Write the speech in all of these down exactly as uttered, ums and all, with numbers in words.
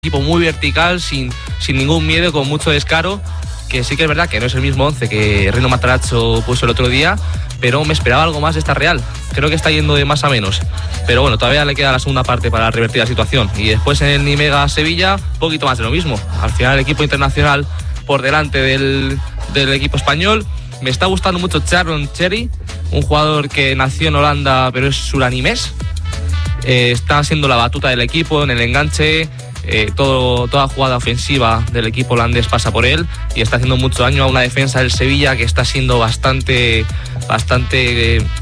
equipo muy vertical, sin, sin ningún miedo, con mucho descaro, que sí que es verdad que no es el mismo once que Reino Matarazzo puso el otro día, pero me esperaba algo más de esta Real. Creo que está yendo de más a menos, pero bueno, todavía le queda la segunda parte para revertir la situación. Y después en el Nimega Sevilla, un poquito más de lo mismo. Al final el equipo internacional por delante del, del equipo español. Me está gustando mucho Charlon Cherry, un jugador que nació en Holanda pero es suranimés. Eh, está siendo la batuta del equipo en el enganche. Eh, todo, toda jugada ofensiva del equipo holandés pasa por él y está haciendo mucho daño a una defensa del Sevilla que está siendo bastante bastante eh,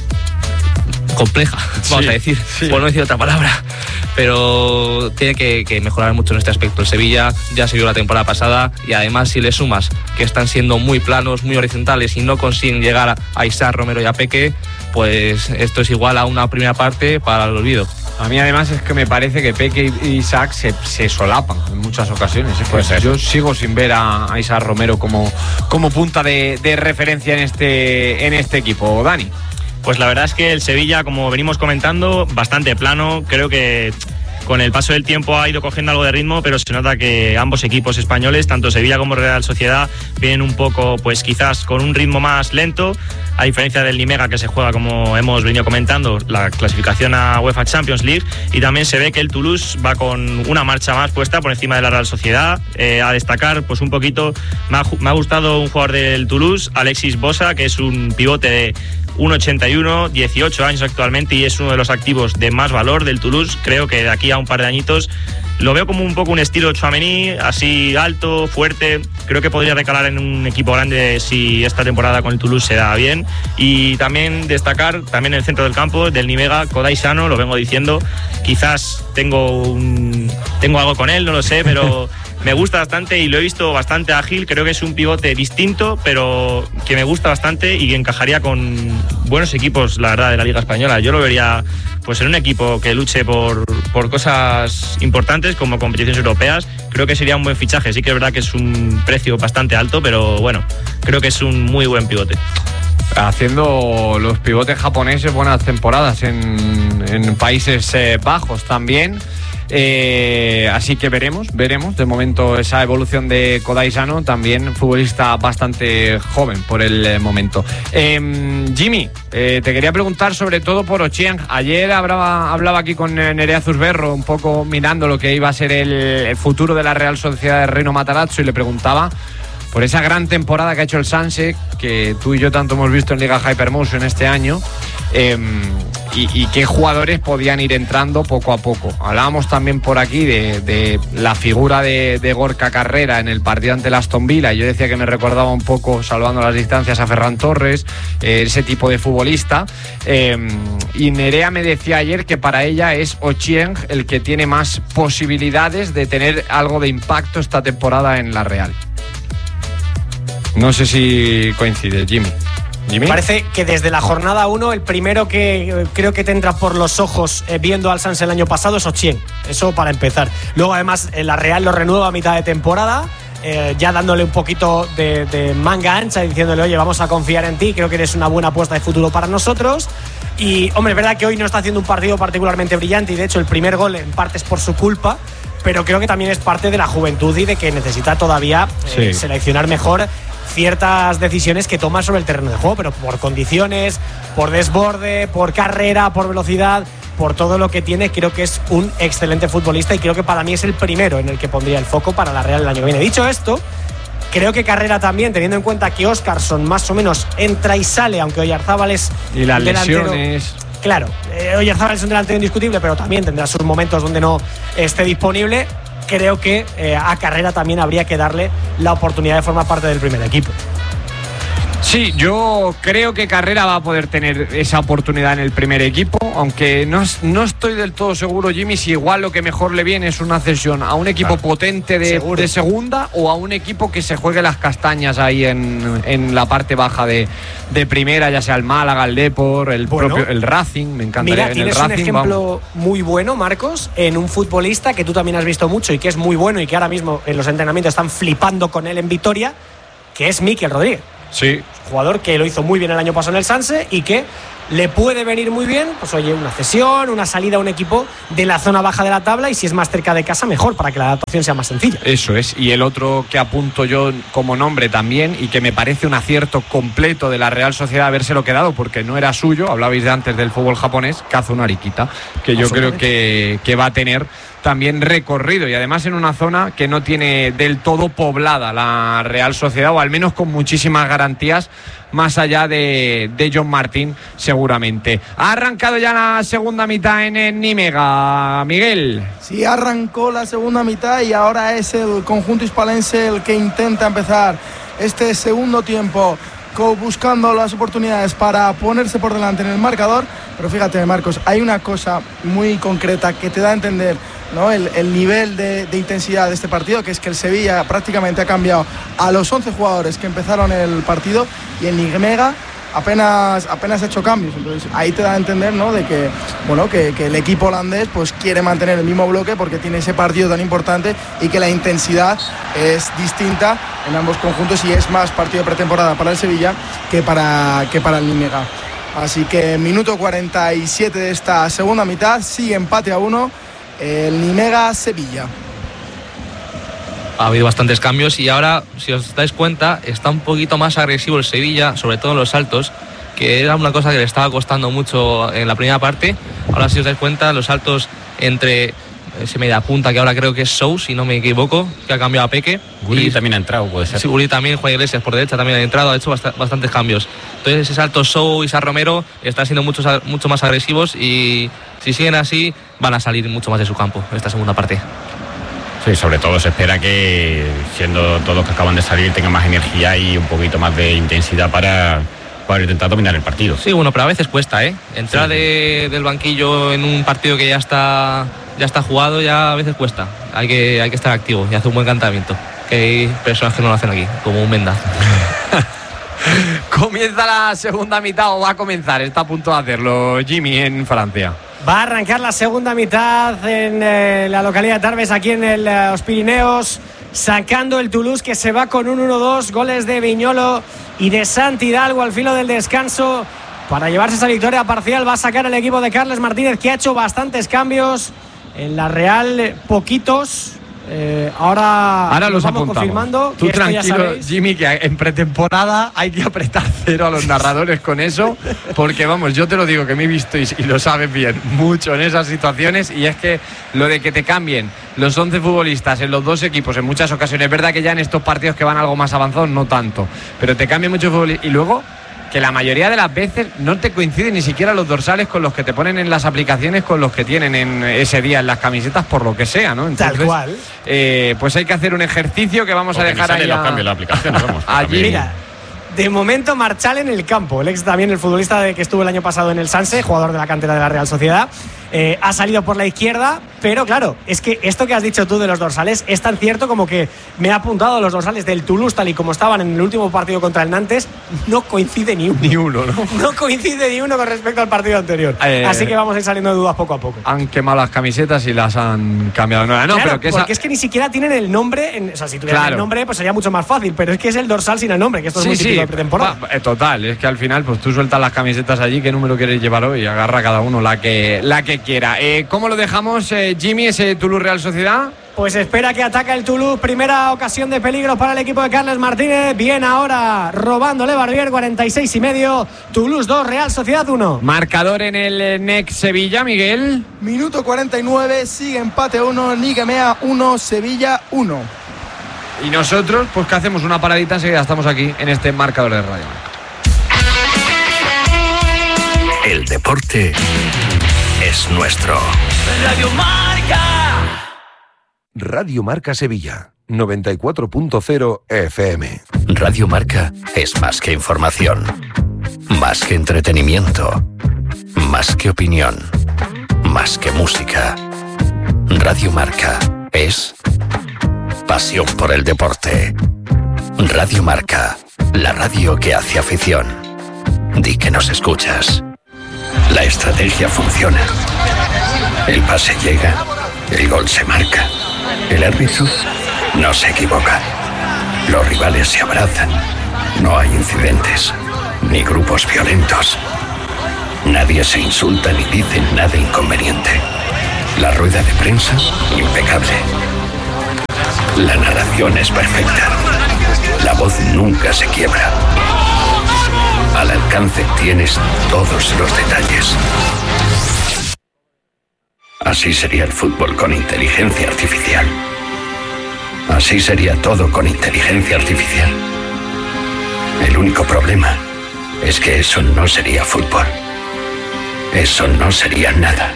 compleja, vamos sí, a decir, sí. por no decir otra palabra, pero tiene que, que mejorar mucho en este aspecto. El Sevilla ya se vio la temporada pasada y además si le sumas que están siendo muy planos, muy horizontales y no consiguen llegar a, a Isaac, Romero y a Peque, pues esto es igual a una primera parte para el olvido. A mí además es que me parece que Peque y Isaac se, se solapan en muchas ocasiones. Pues yo sigo sin ver a, a Isaac Romero como, como punta de, de referencia en este, en este equipo. Dani. Pues la verdad es que el Sevilla, como venimos comentando, bastante plano. Creo que con el paso del tiempo ha ido cogiendo algo de ritmo, pero se nota que ambos equipos españoles, tanto Sevilla como Real Sociedad, vienen un poco, pues quizás con un ritmo más lento, a diferencia del Nimega, que se juega, como hemos venido comentando, la clasificación a UEFA Champions League, y también se ve que el Toulouse va con una marcha más puesta por encima de la Real Sociedad. Eh, a destacar, pues un poquito, me ha, me ha gustado un jugador del Toulouse, Alexis Bosa, que es un pivote de uno ochenta y uno, dieciocho años actualmente y es uno de los activos de más valor del Toulouse. Creo que de aquí a un par de añitos lo veo como un poco un estilo Tchouaméni, así alto, fuerte. Creo que podría recalar en un equipo grande si esta temporada con el Toulouse se da bien. Y también destacar, también en el centro del campo, del Nimega, Kodai Sano, lo vengo diciendo. Quizás tengo, un, tengo algo con él, no lo sé, pero me gusta bastante y lo he visto bastante ágil. Creo que es un pivote distinto, pero que me gusta bastante y que encajaría con buenos equipos, la verdad, de la Liga Española. Yo lo vería pues en un equipo que luche por, por cosas importantes como competiciones europeas. Creo que sería un buen fichaje. Sí que es verdad que es un precio bastante alto, pero bueno, creo que es un muy buen pivote. Haciendo los pivotes japoneses buenas temporadas en, en Países eh, Bajos también. Eh, así que veremos, veremos de momento esa evolución de Kodai Sano, también futbolista bastante joven por el eh, momento. Eh, Jimmy, eh, te quería preguntar sobre todo por Ochieng. Ayer hablaba, hablaba aquí con Nerea Zuzberro, un poco mirando lo que iba a ser el, el futuro de la Real Sociedad de Reino Matarazzo, y le preguntaba por esa gran temporada que ha hecho el Sanse, que tú y yo tanto hemos visto en Liga Hypermotion este año, eh, y, y qué jugadores podían ir entrando poco a poco. Hablábamos también por aquí de, de la figura de, de Gorka Carrera en el partido ante el Aston Villa, y yo decía que me recordaba un poco, salvando las distancias, a Ferran Torres, eh, ese tipo de futbolista, eh, y Nerea me decía ayer que para ella es Ochieng el que tiene más posibilidades de tener algo de impacto esta temporada en la Real. No sé si coincide, Jimmy. ¿Jimmy? Parece que desde la jornada uno el primero que eh, creo que te entra por los ojos eh, viendo al Sanse el año pasado es Ochieng. Eso para empezar. Luego además eh, la Real lo renueva a mitad de temporada, eh, ya dándole un poquito de, de manga ancha y diciéndole, oye, vamos a confiar en ti, creo que eres una buena apuesta de futuro para nosotros. Y hombre, es verdad que hoy no está haciendo un partido particularmente brillante y de hecho el primer gol en parte es por su culpa, pero creo que también es parte de la juventud y de que necesita todavía eh, sí. seleccionar mejor ciertas decisiones que toma sobre el terreno de juego, pero por condiciones, por desborde, por carrera, por velocidad, por todo lo que tiene, creo que es un excelente futbolista y creo que para mí es el primero en el que pondría el foco para la Real el año que viene. Dicho esto, creo que Carrera también, teniendo en cuenta que Óscarson más o menos entra y sale, aunque Oyarzábal es y las delantero, lesiones. Claro, eh, Oyarzábal es un delantero indiscutible, pero también tendrá sus momentos donde no esté disponible. Creo que eh, a Carrera también habría que darle la oportunidad de formar parte del primer equipo. Sí, yo creo que Carrera va a poder tener esa oportunidad en el primer equipo, aunque no, no estoy del todo seguro, Jimmy, si igual lo que mejor le viene es una cesión a un equipo claro, potente de, de segunda o a un equipo que se juegue las castañas ahí en, en la parte baja de, de primera, ya sea el Málaga, el Depor, el bueno, propio el Racing, me encantaría. Mira, tienes en el un Racing, ejemplo vamos. muy bueno, Marcos, en un futbolista que tú también has visto mucho y que es muy bueno y que ahora mismo en los entrenamientos están flipando con él en Vitoria, que es Mikel Rodríguez. Sí. Jugador que lo hizo muy bien el año pasado en el Sanse y que le puede venir muy bien, pues oye, una cesión, una salida a un equipo de la zona baja de la tabla, y si es más cerca de casa, mejor, para que la adaptación sea más sencilla. Eso es, y el otro que apunto yo como nombre también, y que me parece un acierto completo de la Real Sociedad habérselo quedado, porque no era suyo, hablabais de antes del fútbol japonés, Kazu Narikita, que yo creo que, que va a tener también recorrido, y además en una zona que no tiene del todo poblada la Real Sociedad, o al menos con muchísimas garantías, más allá de, de John Martín, seguramente. Ha arrancado ya la segunda mitad en el Nimega, Miguel. Sí, arrancó la segunda mitad y ahora es el conjunto hispalense el que intenta empezar este segundo tiempo buscando las oportunidades para ponerse por delante en el marcador. Pero fíjate, Marcos, hay una cosa muy concreta que te da a entender, ¿no?, el, el nivel de, de intensidad de este partido, que es que el Sevilla prácticamente ha cambiado a los once jugadores que empezaron el partido, y el Nimega apenas apenas ha hecho cambios. Entonces ahí te da a entender, ¿no?, de que bueno que, que el equipo holandés pues quiere mantener el mismo bloque porque tiene ese partido tan importante, y que la intensidad es distinta en ambos conjuntos, y es más partido de pretemporada para el Sevilla que para, que para el Nimega. Así que minuto cuarenta y siete de esta segunda mitad, sigue empate a uno el Nimega-Sevilla. Ha habido bastantes cambios, y ahora, si os dais cuenta, está un poquito más agresivo el Sevilla, sobre todo en los saltos, que era una cosa que le estaba costando mucho en la primera parte. Ahora, si os dais cuenta, los saltos entre ese media punta, que ahora creo que es Sou, si no me equivoco, que ha cambiado a Peque. Gulli también ha entrado, puede ser. Sí, Gulli también, Juan Iglesias por derecha también ha entrado, ha hecho bast- bastantes cambios. Entonces ese salto Sou y San Romero están siendo mucho, mucho más agresivos, y si siguen así van a salir mucho más de su campo en esta segunda parte. Sí, sobre todo se espera que, siendo todos que acaban de salir, tengan más energía y un poquito más de intensidad para, para intentar dominar el partido. Sí, bueno, pero a veces cuesta, ¿eh? Entrar sí. de, del banquillo en un partido que ya está ya está jugado, ya a veces cuesta. Hay que, hay que estar activo y hacer un buen planteamiento. Que hay personas que no lo hacen aquí, como un Menda. Comienza la segunda mitad, o va a comenzar, está a punto de hacerlo Jimmy en Francia. Va a arrancar la segunda mitad en eh, la localidad de Tarbes, aquí en el, eh, los Pirineos, sacando el Toulouse, que se va con un uno dos, goles de Viñolo y de Santi Hidalgo al filo del descanso. Para llevarse esa victoria parcial va a sacar el equipo de Carles Martínez, que ha hecho bastantes cambios. En la Real, poquitos. Eh, ahora ahora los vamos apuntamos. Confirmando. Tú que tranquilo, Jimmy, que en pretemporada hay que apretar cero a los narradores con eso, porque vamos, yo te lo digo, que me he visto y, y lo sabes bien, mucho en esas situaciones, y es que lo de que te cambien los once futbolistas en los dos equipos en muchas ocasiones, es verdad que ya en estos partidos que van algo más avanzados no tanto, pero te cambian muchos futbolistas, y luego que la mayoría de las veces no te coinciden ni siquiera los dorsales con los que te ponen en las aplicaciones, con los que tienen en ese día en las camisetas, por lo que sea, ¿no? Entonces, tal cual. Eh, pues hay que hacer un ejercicio que vamos Porque a dejar ahí. Los cambios de la aplicación, vamos. Allí. Mira, de momento Marchal en el campo, el ex también, el futbolista de que estuvo el año pasado en el Sanse, jugador de la cantera de la Real Sociedad, eh, ha salido por la izquierda, pero claro, es que esto que has dicho tú de los dorsales es tan cierto como que me ha apuntado los dorsales del Toulouse tal y como estaban en el último partido contra el Nantes, no coincide ni uno. Ni uno, ¿no? No coincide ni uno con respecto al partido anterior. Eh, Así que vamos a ir saliendo de dudas poco a poco. Han quemado las camisetas y las han cambiado. No, no, claro, pero que porque esa... es que ni siquiera tienen el nombre, en, o sea, si tuvieran claro. el nombre pues sería mucho más fácil, pero es que es el dorsal sin el nombre, que esto sí, es muy típico sí, de pretemporada. Va, total, es que al final pues tú sueltas las camisetas allí, qué número quieres llevar hoy, y agarra cada uno la que, la que quiera. Eh, ¿Cómo lo dejamos, eh, Jimmy, ese Toulouse Real Sociedad? Pues espera que ataca el Toulouse, primera ocasión de peligro para el equipo de Carles Martínez, bien ahora robándole Barbier, cuarenta y seis y medio, Toulouse dos, Real Sociedad uno. Marcador en el N E C Sevilla, Miguel. Minuto cuarenta y nueve, sigue empate uno, Nigemea uno, Sevilla uno. Y nosotros, pues que hacemos una paradita, enseguida estamos aquí en este marcador de radio. El deporte es nuestro. Radio Marca. Radio Marca Sevilla, noventa y cuatro punto cero F M. Radio Marca es más que información, más que entretenimiento, más que opinión, más que música. Radio Marca es pasión por el deporte. Radio Marca, la radio que hace afición. Di que nos escuchas. La estrategia funciona. El pase llega, el gol se marca. El árbitro no se equivoca. Los rivales se abrazan. No hay incidentes, ni grupos violentos. Nadie se insulta ni dice nada inconveniente. La rueda de prensa, impecable. La narración es perfecta. La voz nunca se quiebra. Al alcance tienes todos los detalles. Así sería el fútbol con inteligencia artificial. Así sería todo con inteligencia artificial. El único problema es que eso no sería fútbol. Eso no sería nada.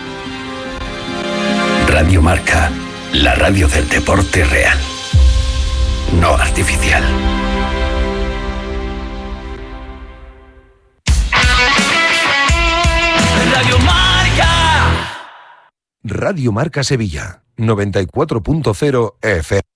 Radio Marca, la radio del deporte real, no artificial. Radio Marca. Radio Marca Sevilla, noventa y cuatro punto cero F M.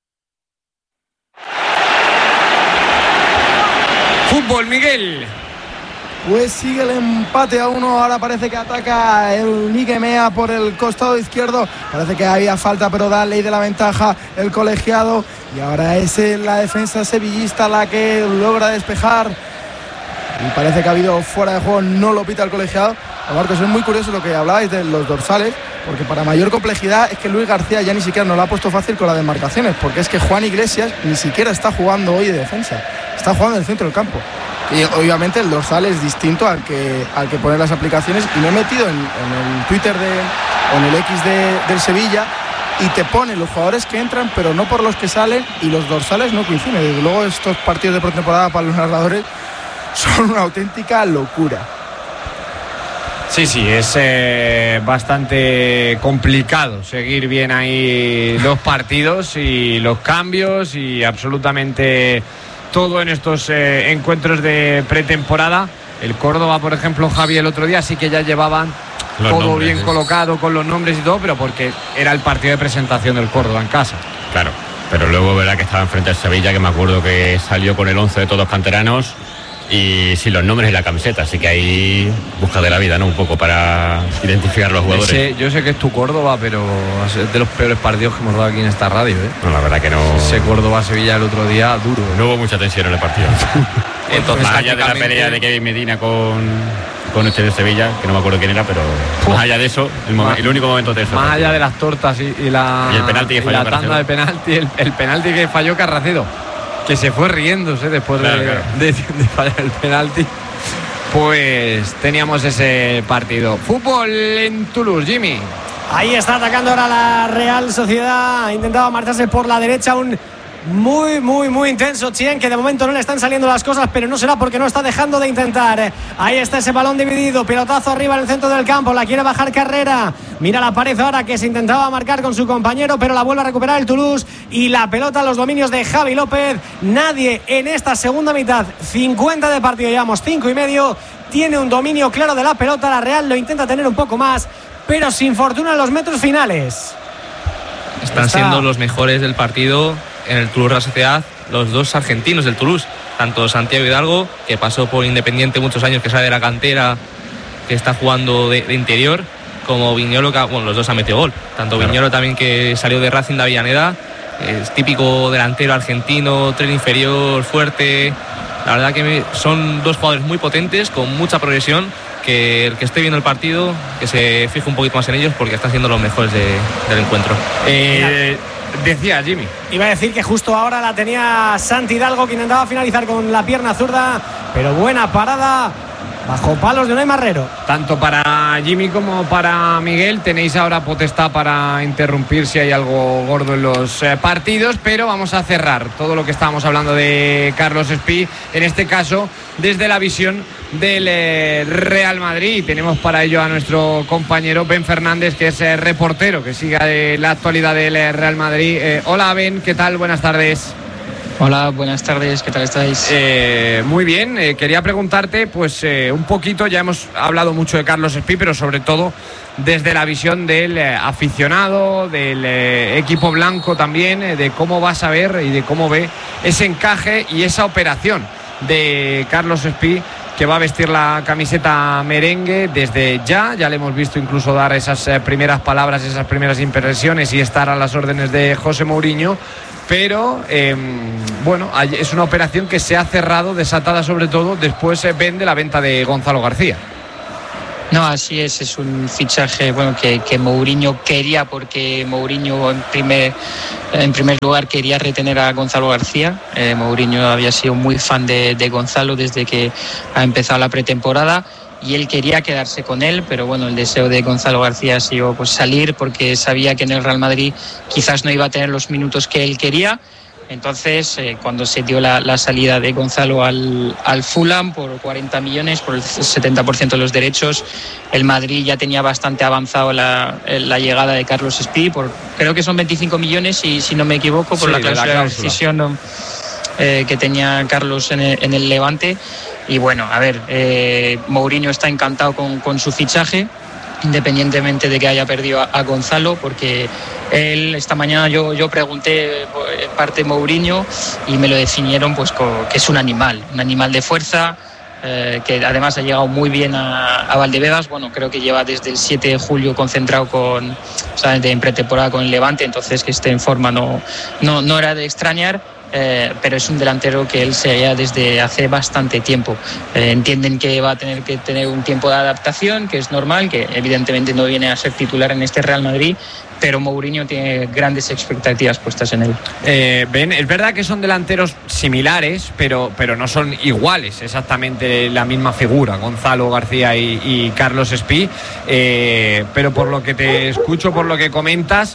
Fútbol, Miguel. Pues sigue el empate a uno. Ahora parece que ataca el Nique Mea por el costado izquierdo. Parece que había falta, pero da ley de la ventaja el colegiado. Y ahora es la defensa sevillista la que logra despejar. Y parece que ha habido fuera de juego, no lo pita el colegiado. Marcos, es muy curioso lo que hablabais de los dorsales, porque para mayor complejidad es que Luis García ya ni siquiera nos lo ha puesto fácil con las demarcaciones, porque es que Juan Iglesias ni siquiera está jugando hoy de defensa, está jugando en el centro del campo. Y obviamente el dorsal es distinto al que, al que poner las aplicaciones. Y me he metido en, en el Twitter de, o en el X de, del Sevilla, y te pone los jugadores que entran, pero no por los que salen, y los dorsales no coinciden. Desde luego estos partidos de pretemporada para los narradores son una auténtica locura. Sí, sí, es eh, bastante complicado seguir bien ahí los partidos y los cambios y absolutamente todo en estos eh, encuentros de pretemporada. El Córdoba, por ejemplo, Javi, el otro día sí que ya llevaban los todo nombres, bien ¿eh? colocado con los nombres y todo, pero porque era el partido de presentación del Córdoba en casa. Claro, pero luego verá que estaba enfrente al Sevilla, que me acuerdo que salió con el once de todos canteranos. Y sí, los nombres y la camiseta, así que ahí busca de la vida, ¿no? Un poco para identificar los jugadores. Ese, yo sé que es tu Córdoba, pero es de los peores partidos que hemos dado aquí en esta radio, ¿eh? No, la verdad que no. Ese Córdoba-Sevilla el otro día, duro, ¿eh? No hubo mucha tensión en el partido. Entonces, más allá de la pelea de Kevin Medina con, con este de Sevilla, que no me acuerdo quién era, pero uh, más allá de eso, el, más, el único momento de eso. Más allá de las tortas y, y la, y el penalti que falló, la tanda de penalti, el, el penalti que falló Carracedo, que se fue riéndose después claro, de, claro. De, de fallar el penalti. Pues teníamos ese partido. Fútbol en Toulouse, Jimmy. Ahí está atacando ahora la Real Sociedad. Ha intentado marcharse por la derecha. Un muy, muy, muy intenso Chien, que de momento no le están saliendo las cosas, pero no será porque no está dejando de intentar. Ahí está ese balón dividido, pelotazo arriba en el centro del campo, la quiere bajar Carrera, mira la pared ahora que se intentaba marcar con su compañero, pero la vuelve a recuperar el Toulouse, y la pelota a los dominios de Javi López. Nadie en esta segunda mitad, cincuenta de partido, llevamos cinco y medio, tiene un dominio claro de la pelota. La Real lo intenta tener un poco más, pero sin fortuna en los metros finales. Están está... siendo los mejores del partido en el Toulouse Real Sociedad, los dos argentinos del Toulouse, tanto Santiago Hidalgo, que pasó por Independiente muchos años, que sale de la cantera, que está jugando de, de interior, como Viñolo, que, bueno, los dos han metido gol, tanto claro. Viñolo también, que salió de Racing de Avellaneda, es típico delantero argentino, tren inferior, fuerte. La verdad que son dos jugadores muy potentes, con mucha progresión, que el que esté viendo el partido, que se fije un poquito más en ellos, porque están siendo los mejores de, del encuentro. Eh, decía Jimmy. Iba a decir que justo ahora la tenía Santi Hidalgo, que intentaba finalizar con la pierna zurda, pero buena parada bajo palos de Unai Marrero. Tanto para Jimmy como para Miguel tenéis ahora potestad para interrumpir si hay algo gordo en los eh, partidos, pero vamos a cerrar todo lo que estábamos hablando de Carlos Espí, en este caso desde la visión del eh, Real Madrid. Tenemos para ello a nuestro compañero Ben Fernández, que es eh, reportero que sigue eh, la actualidad del eh, Real Madrid. Eh, hola Ben, ¿qué tal? Buenas tardes. Hola, buenas tardes, ¿qué tal estáis? Eh, muy bien, eh, quería preguntarte pues eh, un poquito, ya hemos hablado mucho de Carlos Espí, pero sobre todo desde la visión del eh, aficionado, del eh, equipo blanco también, eh, de cómo vas a ver y de cómo ve ese encaje y esa operación de Carlos Espí, que va a vestir la camiseta merengue desde ya. Ya le hemos visto incluso dar esas eh, primeras palabras, esas primeras impresiones y estar a las órdenes de José Mourinho. Pero, eh, bueno, es una operación que se ha cerrado, desatada sobre todo después eh, ven de la venta de Gonzalo García. No, así es, es un fichaje bueno que, que Mourinho quería, porque Mourinho en primer, en primer lugar quería retener a Gonzalo García. Eh, Mourinho había sido muy fan de, de Gonzalo desde que ha empezado la pretemporada y él quería quedarse con él, pero bueno, el deseo de Gonzalo García ha sido pues salir, porque sabía que en el Real Madrid quizás no iba a tener los minutos que él quería. Entonces, eh, cuando se dio la, la salida de Gonzalo al, al Fulham por cuarenta millones, por el setenta por ciento de los derechos, el Madrid ya tenía bastante avanzado la, la llegada de Carlos Espí, por creo que son veinticinco millones, si, si no me equivoco, por sí, la cláusula de rescisión eh, que tenía Carlos en el, en el Levante. Y bueno, a ver, eh, Mourinho está encantado con, con su fichaje, independientemente de que haya perdido a, a Gonzalo, porque él, esta mañana yo, yo pregunté en parte Mourinho y me lo definieron pues como que es un animal, un animal de fuerza, eh, que además ha llegado muy bien a, a Valdebebas. Bueno, creo que lleva desde el siete de julio concentrado con, o sea, en pretemporada con el Levante, entonces que esté en forma no, no, no era de extrañar. Eh, pero es un delantero que él seguía desde hace bastante tiempo. Eh, entienden que va a tener que tener un tiempo de adaptación, que es normal, que evidentemente no viene a ser titular en este Real Madrid, pero Mourinho tiene grandes expectativas puestas en él. Eh, Ben, es verdad que son delanteros similares, pero, pero no son iguales, exactamente la misma figura, Gonzalo García y, y Carlos Espí, eh, pero por lo que te escucho, por lo que comentas,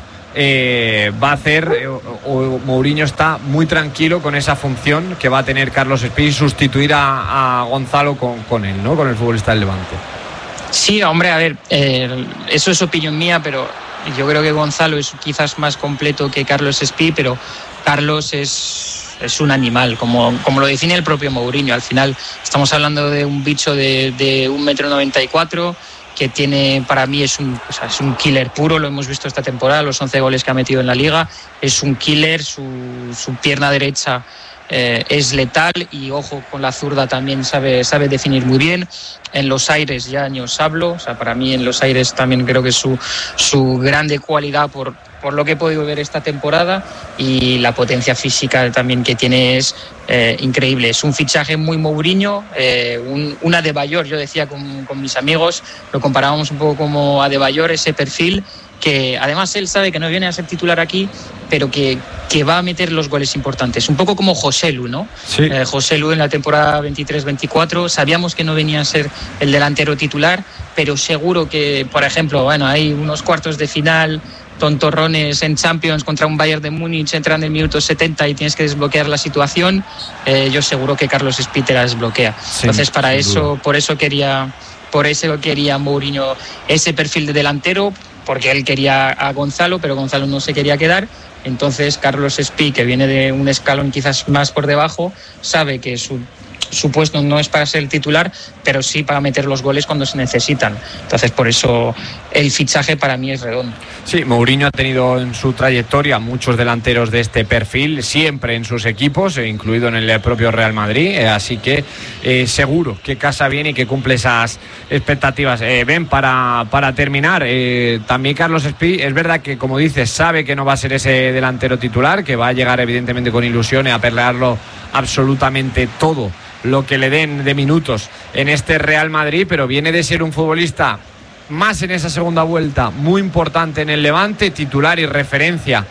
Eh, va a hacer, eh, o, o Mourinho está muy tranquilo con esa función que va a tener Carlos Espí, sustituir a, a Gonzalo con, con él, ¿no? Con el futbolista del Levante. Sí, hombre, a ver, eh, eso es opinión mía, pero yo creo que Gonzalo es quizás más completo que Carlos Espí, pero Carlos es, es un animal, como, como lo define el propio Mourinho. Al final estamos hablando de un bicho de, de un metro noventa y cuatro, que tiene, para mí es un, o sea, es un killer puro, lo hemos visto esta temporada, los once goles que ha metido en la Liga, es un killer, su, su pierna derecha eh, es letal y ojo, con la zurda también sabe, sabe definir muy bien. En los aires ya ni os hablo, o sea, para mí en los aires también creo que es su, su grande cualidad por, por lo que he podido ver esta temporada, y la potencia física también que tiene es eh, increíble. Es un fichaje muy Mourinho, eh, un, un Adebayor, yo decía con, con mis amigos, lo comparábamos un poco como Adebayor, ese perfil que además él sabe que no viene a ser titular aquí, pero que, que va a meter los goles importantes, un poco como Joselu, ¿no? Sí. Eh, Joselu en la temporada veintitrés veinticuatro, sabíamos que no venía a ser el delantero titular, pero seguro que, por ejemplo, bueno, hay unos cuartos de final, tontorrones en Champions contra un Bayern de Múnich, entran en el minuto setenta y tienes que desbloquear la situación, eh, yo seguro que Carlos Espí te la desbloquea. Sí, entonces para eso, duda. por eso quería, por eso quería Mourinho ese perfil de delantero, porque él quería a Gonzalo, pero Gonzalo no se quería quedar. Entonces Carlos Espí, que viene de un escalón quizás más por debajo, sabe que su, su puesto no es para ser el titular, pero sí para meter los goles cuando se necesitan. Entonces por eso el fichaje para mí es redondo. Sí, Mourinho ha tenido en su trayectoria muchos delanteros de este perfil, siempre en sus equipos, incluido en el propio Real Madrid, eh, así que eh, seguro que casa bien y que cumple esas expectativas. Eh, ven, para, para terminar, eh, también Carlos Espí, es verdad que, como dices, sabe que no va a ser ese delantero titular, que va a llegar evidentemente con ilusiones a pelearlo absolutamente todo lo que le den de minutos en este Real Madrid, pero viene de ser un futbolista más en esa segunda vuelta muy importante en el Levante, titular y referencia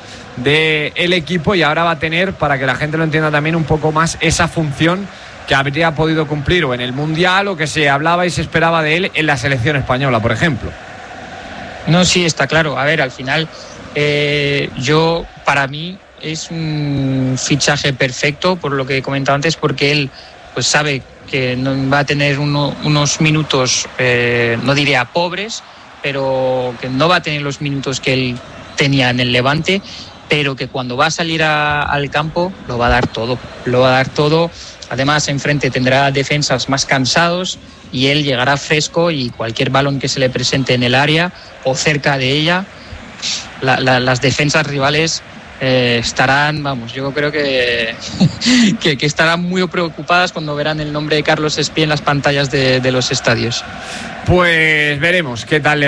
del equipo, y ahora va a tener, para que la gente lo entienda también un poco más, esa función que habría podido cumplir o en el Mundial, o que se hablaba y se esperaba de él en la selección española, por ejemplo. No, sí, está claro. A ver, al final eh, yo, para mí es un fichaje perfecto, por lo que he comentado antes, porque él pues sabe que no, va a tener uno, unos minutos, eh, no diría pobres, pero que no va a tener los minutos que él tenía en el Levante, pero que cuando va a salir a, al campo lo va a dar todo, lo va a dar todo. Además, enfrente tendrá defensas más cansados y él llegará fresco, y cualquier balón que se le presente en el área o cerca de ella, la, la, las defensas rivales Eh, estarán, vamos, yo creo que, que, que estarán muy preocupadas cuando verán el nombre de Carlos Espí en las pantallas de, de los estadios. Pues veremos qué tal le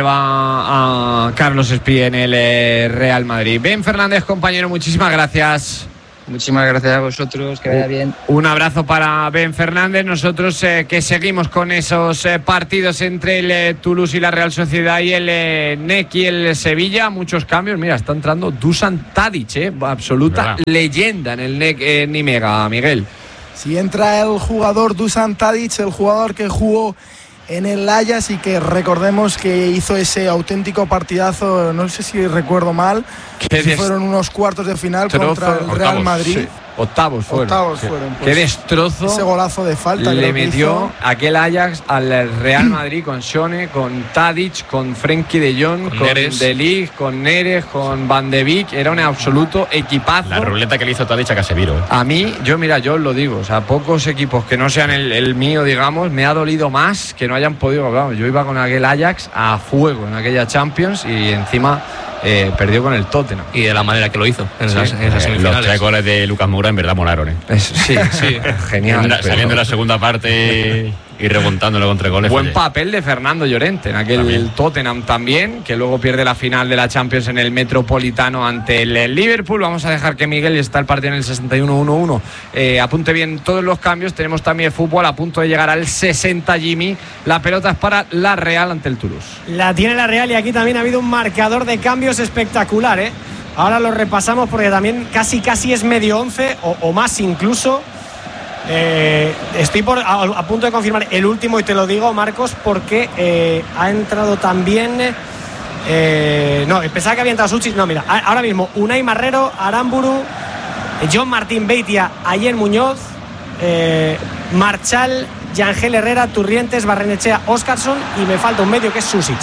va a Carlos Espí en el Real Madrid. Ben Fernández, compañero, muchísimas gracias. Muchísimas gracias a vosotros, que vaya bien. Un abrazo para Ben Fernández. Nosotros eh, que seguimos con esos eh, partidos entre el eh, Toulouse y la Real Sociedad y el eh, N E C y el Sevilla. Muchos cambios. Mira, está entrando Dusan Tadic, eh, absoluta ¿verdad? Leyenda en el N E C eh, Nimega, Miguel. Si entra el jugador Dusan Tadic, el jugador que jugó en el Ajax y que recordemos que hizo ese auténtico partidazo, no sé si recuerdo mal, que si fueron unos cuartos de final contra el Real Madrid. Sí. Octavos fueron. Octavos fueron. Pues, qué destrozo. Ese golazo de falta. Le metió aquel Ajax al Real Madrid con Shone, con Tadic, con Frenkie de Jong, con, con De Ligt, con Neres, con Van de Beek. Era un absoluto equipazo. La ruleta que le hizo Tadic a Casemiro. ¿eh? A mí, yo mira, yo os lo digo. O sea, pocos equipos que no sean el, el mío, digamos, me ha dolido más que no hayan podido. Vamos, yo iba con aquel Ajax a fuego en aquella Champions y encima Eh, perdió con el Tottenham. Y de la manera que lo hizo en, sí, esas, en esas eh, semifinales. Los tres goles de Lucas Moura en verdad molaron, ¿eh? Es, sí, sí, genial. La, saliendo de la segunda parte y remontándolo con tres goles. Buen oye. papel de Fernando Llorente en aquel también. Tottenham también, que luego pierde la final de la Champions en el Metropolitano ante el Liverpool. Vamos a dejar que Miguel, está el partido en el sesenta y uno uno uno, eh, apunte bien todos los cambios. Tenemos también fútbol a punto de llegar al sesenta, Jimmy. La pelota es para la Real ante el Toulouse. La tiene la Real y aquí también ha habido un marcador de cambios espectacular, ¿eh? Ahora lo repasamos porque también casi casi es medio once o, o más incluso. Eh, estoy por, a, a punto de confirmar el último y te lo digo, Marcos, porque eh, ha entrado también eh, no, pensaba que había entrado Suchis. No, mira, ahora mismo Unai Marrero, Aramburu, John Martín Beitia, Ayer Muñoz, eh, Marchal, Yangel Herrera, Turrientes, Barrenechea, Óscarson y me falta un medio que es Susic.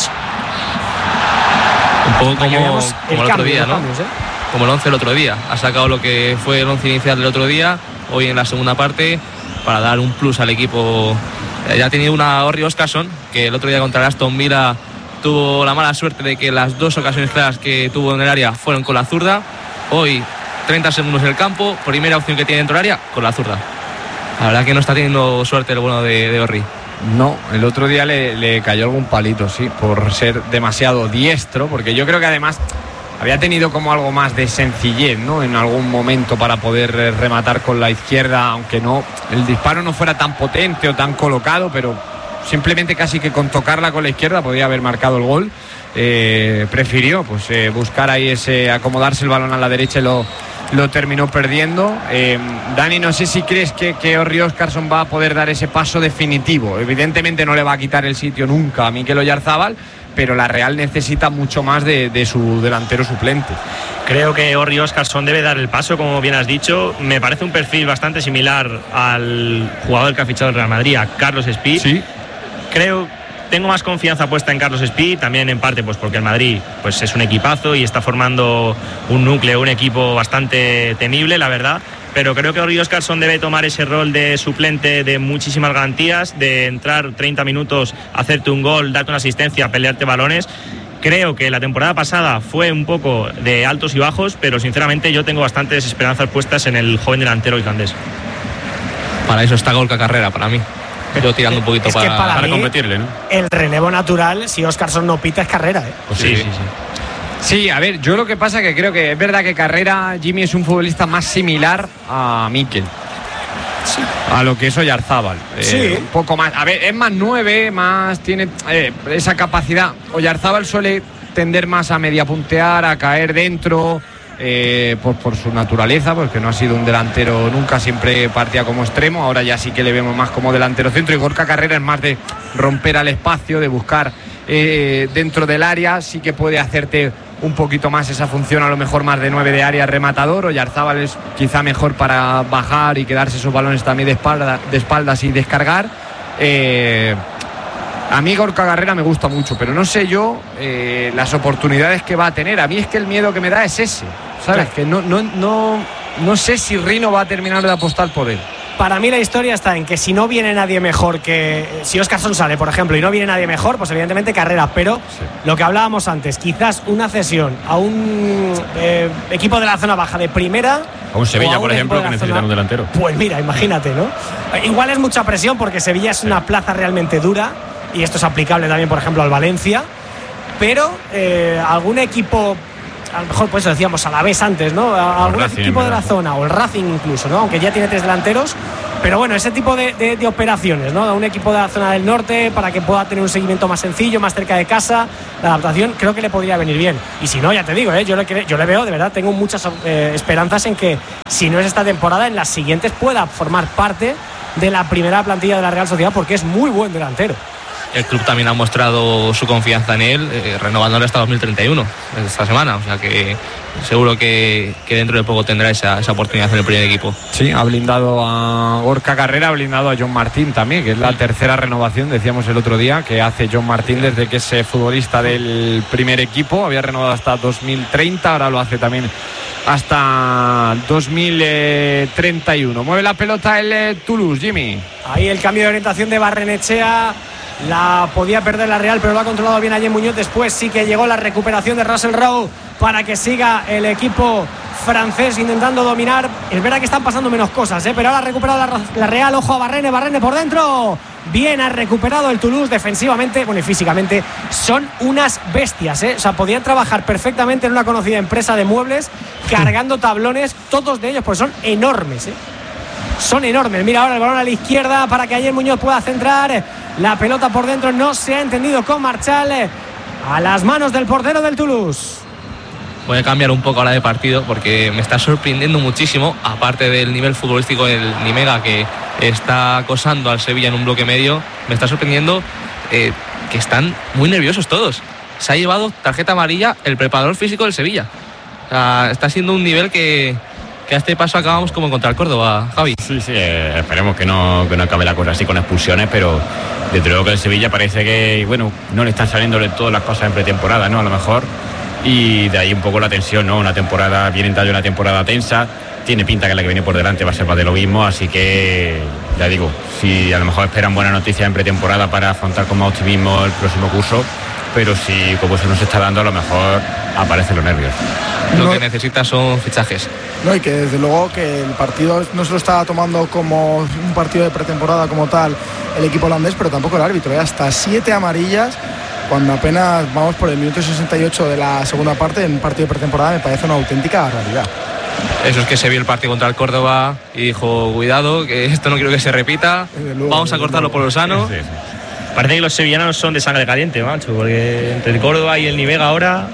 Un poco como, como el, el otro día, ¿no? Cambios, ¿eh? Como el once el otro día. Ha sacado lo que fue el once inicial del otro día, hoy en la segunda parte, para dar un plus al equipo. Ya ha tenido una Orri Óscarson, que el otro día contra el Aston Villa tuvo la mala suerte de que las dos ocasiones claras que tuvo en el área fueron con la zurda. Hoy, treinta segundos en el campo, primera opción que tiene dentro del área, con la zurda. La verdad que no está teniendo suerte el bueno de, de Orri. No, el otro día le, le cayó algún palito, sí, por ser demasiado diestro, porque yo creo que además había tenido como algo más de sencillez, ¿no? En algún momento para poder rematar con la izquierda, aunque no, el disparo no fuera tan potente o tan colocado, pero simplemente casi que con tocarla con la izquierda podía haber marcado el gol. Eh, prefirió pues eh, buscar ahí ese, acomodarse el balón a la derecha y lo lo terminó perdiendo. eh, Dani, no sé si crees que, que Orri Óscarson va a poder dar ese paso definitivo. Evidentemente no le va a quitar el sitio nunca a Mikel Oyarzábal, pero la Real necesita mucho más de, de su delantero suplente. Creo que Orri Óscarson debe dar el paso, como bien has dicho. Me parece un perfil bastante similar al jugador que ha fichado el Real Madrid, a Carlos Espí. Sí. Creo Tengo más confianza puesta en Carlos Espí, también en parte pues porque el Madrid pues es un equipazo y está formando un núcleo, un equipo bastante temible, la verdad. Pero creo que Orri Óscarson debe tomar ese rol de suplente de muchísimas garantías, de entrar treinta minutos, hacerte un gol, darte una asistencia, pelearte balones. Creo que la temporada pasada fue un poco de altos y bajos, pero sinceramente yo tengo bastantes esperanzas puestas en el joven delantero islandés. Para eso está Gorka Carrera, para mí. Yo tirando un poquito es para, que para, para mí, competirle, ¿no? El relevo natural, si Óscarson no pita, es Carrera, ¿eh? Pues sí, sí, sí. Sí, a ver, yo lo que pasa que creo que es verdad que Carrera, Jimmy, es un futbolista más similar a Mikel. Sí. A lo que es Oyarzábal. Sí. Eh, un poco más. A ver, es más nueve, más tiene eh, esa capacidad. Oyarzábal suele tender más a media puntear, a caer dentro, eh, por, por su naturaleza, porque no ha sido un delantero nunca, siempre partía como extremo. Ahora ya sí que le vemos más como delantero centro. Y Gorka Carrera es más de romper al espacio, de buscar eh, dentro del área. Sí que puede hacerte un poquito más esa función, a lo mejor más de nueve de área rematador. Oyarzábal es quizá mejor para bajar y quedarse esos balones también de, espalda, de espaldas y descargar. Eh, a mí Gorka Carrera me gusta mucho, pero no sé yo eh, las oportunidades que va a tener. A mí es que el miedo que me da es ese, ¿sabes? Claro. Que no, no, no, no sé si Rino va a terminar de apostar por él. Para mí la historia está en que si no viene nadie mejor que... Si Óscarson sale, por ejemplo, y no viene nadie mejor, pues evidentemente Carrera. Pero sí, lo que hablábamos antes, quizás una cesión a un eh, equipo de la zona baja de primera... A un Sevilla, a un por ejemplo, que necesita un delantero. Pues mira, imagínate, ¿no? Igual es mucha presión porque Sevilla es sí. una plaza realmente dura, y esto es aplicable también, por ejemplo, al Valencia. Pero eh, algún equipo a lo mejor pues decíamos a la vez antes, ¿no? A algún Racing, equipo de la ¿verdad? zona o el Racing incluso, ¿no? Aunque ya tiene tres delanteros. Pero bueno, ese tipo de, de, de operaciones, ¿no? A un equipo de la zona del norte para que pueda tener un seguimiento más sencillo, más cerca de casa. La adaptación creo que le podría venir bien. Y si no, ya te digo, ¿eh? yo, le, yo le veo, de verdad, tengo muchas eh, esperanzas en que si no es esta temporada, en las siguientes pueda formar parte de la primera plantilla de la Real Sociedad, porque es muy buen delantero. El club también ha mostrado su confianza en él, eh, renovándole hasta dos mil treinta y uno, esta semana. O sea que seguro que, que dentro de poco tendrá esa, esa oportunidad en el primer equipo. Sí, ha blindado a Gorka Carrera, ha blindado a John Martín también, que es la tercera renovación, decíamos el otro día, que hace John Martín desde que es futbolista del primer equipo. Había renovado hasta dos mil treinta, ahora lo hace también hasta dos mil treinta y uno. Mueve la pelota el eh, Toulouse, Jimmy. Ahí el cambio de orientación de Barrenechea. La podía perder la Real, pero lo ha controlado bien allí Muñoz. Después sí que llegó la recuperación de Russell Rowe para que siga el equipo francés intentando dominar. Es verdad que están pasando menos cosas, ¿eh? Pero ahora ha recuperado la, la Real. Ojo a Barrene, Barrene por dentro. Bien ha recuperado el Toulouse defensivamente, bueno, y físicamente son unas bestias, ¿eh? O sea, podían trabajar perfectamente en una conocida empresa de muebles cargando tablones, todos de ellos, pues son enormes, ¿eh? Son enormes. Mira ahora el balón a la izquierda para que ayer Muñoz pueda centrar. La pelota por dentro no se ha entendido con Marchal. A las manos del portero del Toulouse. Voy a cambiar un poco ahora de partido porque me está sorprendiendo muchísimo, aparte del nivel futbolístico del Nimega, que está acosando al Sevilla en un bloque medio. Me está sorprendiendo eh, que están muy nerviosos todos. Se ha llevado tarjeta amarilla el preparador físico del Sevilla. O sea, está siendo un nivel que, que a este paso acabamos como contra el Córdoba, Javi. Sí, sí, eh, esperemos que no, que no acabe la cosa así con expulsiones, pero desde luego que el Sevilla parece que, bueno, no le están saliendo todas las cosas en pretemporada, ¿no? A lo mejor, y de ahí un poco la tensión, ¿no? Una temporada, viene en tallo una temporada tensa, tiene pinta que la que viene por delante va a ser más de lo mismo, así que, ya digo, si a lo mejor esperan buenas noticias en pretemporada para afrontar con más optimismo el próximo curso, pero si como eso no se está dando, a lo mejor aparecen los nervios. Lo No. que necesita son fichajes. No, y que desde luego que el partido no se lo estaba tomando como un partido de pretemporada como tal el equipo holandés, pero tampoco el árbitro, ¿eh? Hasta siete amarillas cuando apenas vamos por el minuto sesenta y ocho de la segunda parte en un partido de pretemporada. Me parece una auténtica realidad. Eso es que se vio el partido contra el Córdoba y dijo, cuidado, que esto no quiero que se repita, luego, vamos a cortarlo por lo sano. Sí, sí. Parece que los sevillanos son de sangre caliente, macho, porque entre el Córdoba y el Nivega ahora.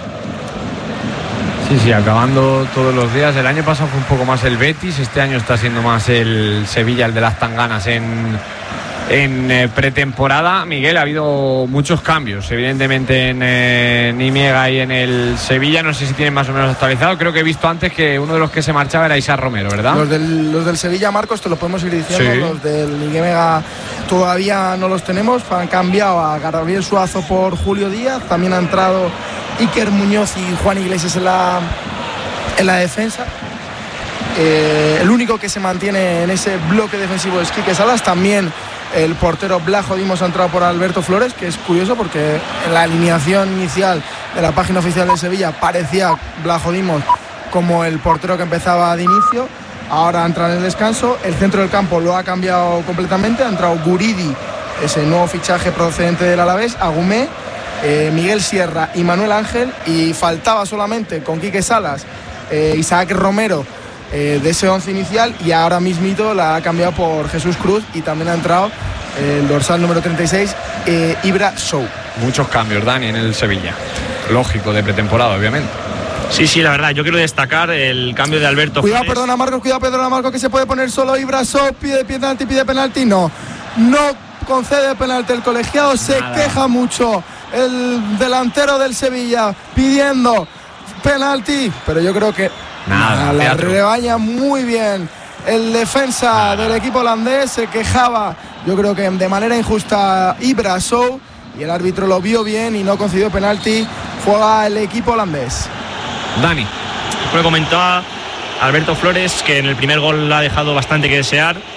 Sí, sí, acabando todos los días. El año pasado fue un poco más el Betis, este año está siendo más el Sevilla, el de las tanganas en, en eh, pretemporada. Miguel, ha habido muchos cambios, evidentemente en eh, Nimiega y en el Sevilla. No sé si tienen más o menos actualizado. Creo que he visto antes que uno de los que se marchaba era Isa Romero, ¿verdad? Los del, los del Sevilla, Marcos, te lo podemos ir diciendo. Sí. Los del Niguemega todavía no los tenemos. Han cambiado a Gabriel Suazo por Julio Díaz. También ha entrado Iker Muñoz y Juan Iglesias en la, en la defensa. Eh, el único que se mantiene en ese bloque defensivo es Quique Salas. También el portero Blajo Dimos ha entrado por Alberto Flores, que es curioso porque en la alineación inicial de la página oficial de Sevilla parecía Blajo Dimos como el portero que empezaba de inicio. Ahora entra en el descanso. El centro del campo lo ha cambiado completamente. Ha entrado Guridi, ese nuevo fichaje procedente del Alavés, Agumé, eh, Miguel Sierra y Manuel Ángel. Y faltaba solamente con Quique Salas, eh, Isaac Romero, eh, de ese once inicial. Y ahora mismito la ha cambiado por Jesús Cruz. Y también ha entrado eh, el dorsal número treinta y seis, eh, Ibra Sow. Muchos cambios, Dani, en el Sevilla. Lógico, de pretemporada, obviamente. Sí, sí, la verdad, yo quiero destacar el cambio de Alberto Cuidado, Flores. perdona Marcos, cuidado, perdona Marcos, que se puede poner solo Ibra Sow, pide penalti, pide penalti, no, no concede penalti el colegiado, se Nada. queja mucho el delantero del Sevilla pidiendo penalti, pero yo creo que Nada, la teatro. rebaña muy bien el defensa del equipo holandés, se quejaba, yo creo que de manera injusta Ibra Sow, y el árbitro lo vio bien y no concedió penalti. Juega el equipo holandés. Dani. Como comentaba Alberto Flores, que en el primer gol la ha dejado bastante que desear.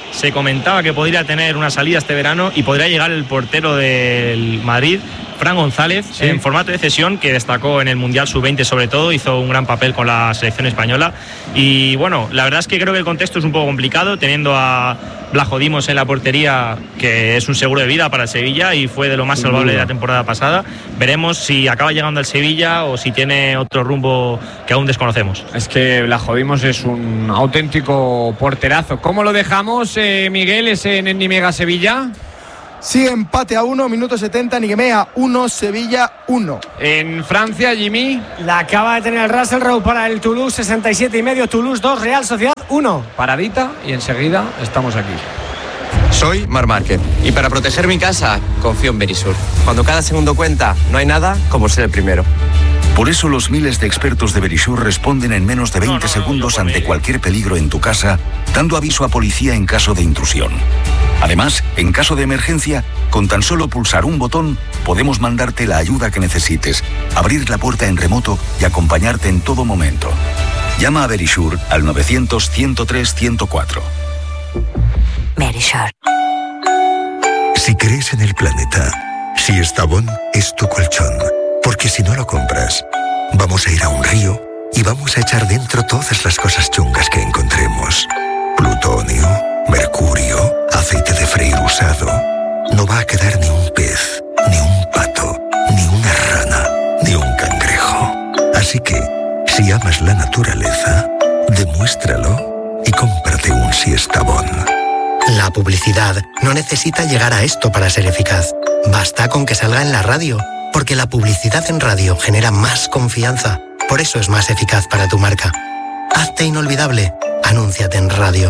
se comentaba que podría tener una salida este verano y podría llegar el portero del Madrid, Fran González, sí, en formato de cesión, que destacó en el Mundial sub veinte sobre todo, hizo un gran papel con la selección española. Y bueno, la verdad es que creo que el contexto es un poco complicado, teniendo a Blajo Dimos en la portería, que es un seguro de vida para el Sevilla y fue de lo más salvable de la temporada pasada. Veremos si acaba llegando al Sevilla o si tiene otro rumbo que aún desconocemos. Es que Blajo Dimos es un auténtico porterazo. ¿Cómo lo dejamos, eh, Miguel, ese en Nimega Sevilla? Sigue empate a uno, minuto setenta, Nimega uno, Sevilla uno. En Francia, Jimmy. La acaba de tener el Russell Rowe para el Toulouse, sesenta y siete y medio, Toulouse dos, Real Sociedad uno. Paradita y enseguida estamos aquí. Soy Marc Márquez y para proteger mi casa confío en Verisur. Cuando cada segundo cuenta, no hay nada como ser el primero. Por eso los miles de expertos de Verisur responden en menos de veinte no, no, segundos no, ante cualquier peligro en tu casa, dando aviso a policía en caso de intrusión. Además, en caso de emergencia, con tan solo pulsar un botón, podemos mandarte la ayuda que necesites, abrir la puerta en remoto y acompañarte en todo momento. Llama a Verisur al novecientos, ciento tres, ciento cuatro. Verisur. Si crees en el planeta, Siestabón es tu colchón. Porque si no lo compras, vamos a ir a un río y vamos a echar dentro todas las cosas chungas que encontremos. Plutonio, mercurio, aceite de freír usado. No va a quedar ni un pez, ni un pato, ni una rana, ni un cangrejo. Así que, si amas la naturaleza, demuéstralo y cómprate un Siestabón. La publicidad no necesita llegar a esto para ser eficaz. Basta con que salga en la radio. Porque la publicidad en radio genera más confianza. Por eso es más eficaz para tu marca. Hazte inolvidable. Anúnciate en radio.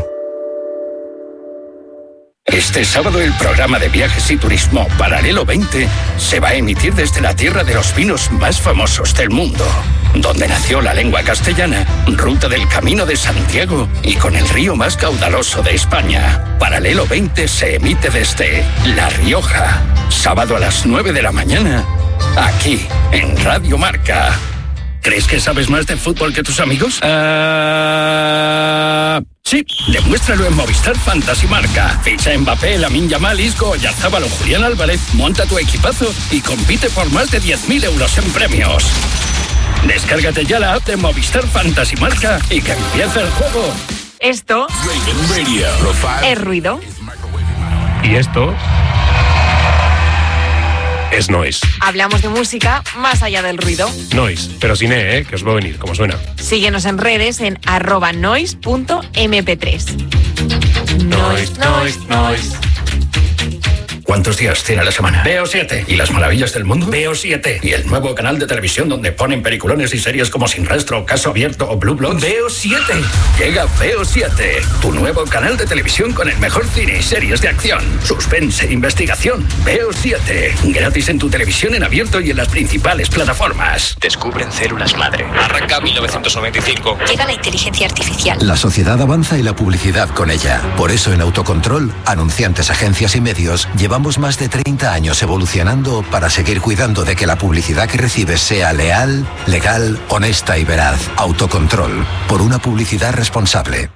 Este sábado el programa de viajes y turismo Paralelo veinte se va a emitir desde la tierra de los vinos más famosos del mundo, donde nació la lengua castellana, ruta del Camino de Santiago y con el río más caudaloso de España. Paralelo veinte se emite desde La Rioja, sábado a las nueve de la mañana, aquí en Radio Marca. ¿Crees que sabes más de fútbol que tus amigos? Uh... Sí, demuéstralo en Movistar Fantasy Marca. Ficha a Mbappé, Lamine Yamal, Isco, Oyarzabal o Julián Álvarez, monta tu equipazo y compite por más de diez mil euros en premios. Descárgate ya la app de Movistar Fantasy Marca y que empiece el juego. Esto es ruido. Y esto es noise. Hablamos de música más allá del ruido. Noise, pero sin E, ¿eh? Que os va a venir, como suena. Síguenos en redes en arroba noise punto eme pe tres. Noise, noise, noise. ¿Cuántos días tiene la semana? Veo siete. ¿Y las maravillas del mundo? Veo siete. ¿Y el nuevo canal de televisión donde ponen peliculones y series como Sin Rastro, Caso Abierto o Blue Bloods? Veo siete. Llega Veo siete, tu nuevo canal de televisión con el mejor cine y series de acción, suspense, investigación. Veo siete. Gratis en tu televisión en abierto y en las principales plataformas. Descubren células madre. Arranca mil novecientos noventa y cinco. Llega la inteligencia artificial. La sociedad avanza y la publicidad con ella. Por eso en Autocontrol, anunciantes, agencias y medios, llevamos más de treinta años evolucionando para seguir cuidando de que la publicidad que recibes sea leal, legal, honesta y veraz. Autocontrol, por una publicidad responsable.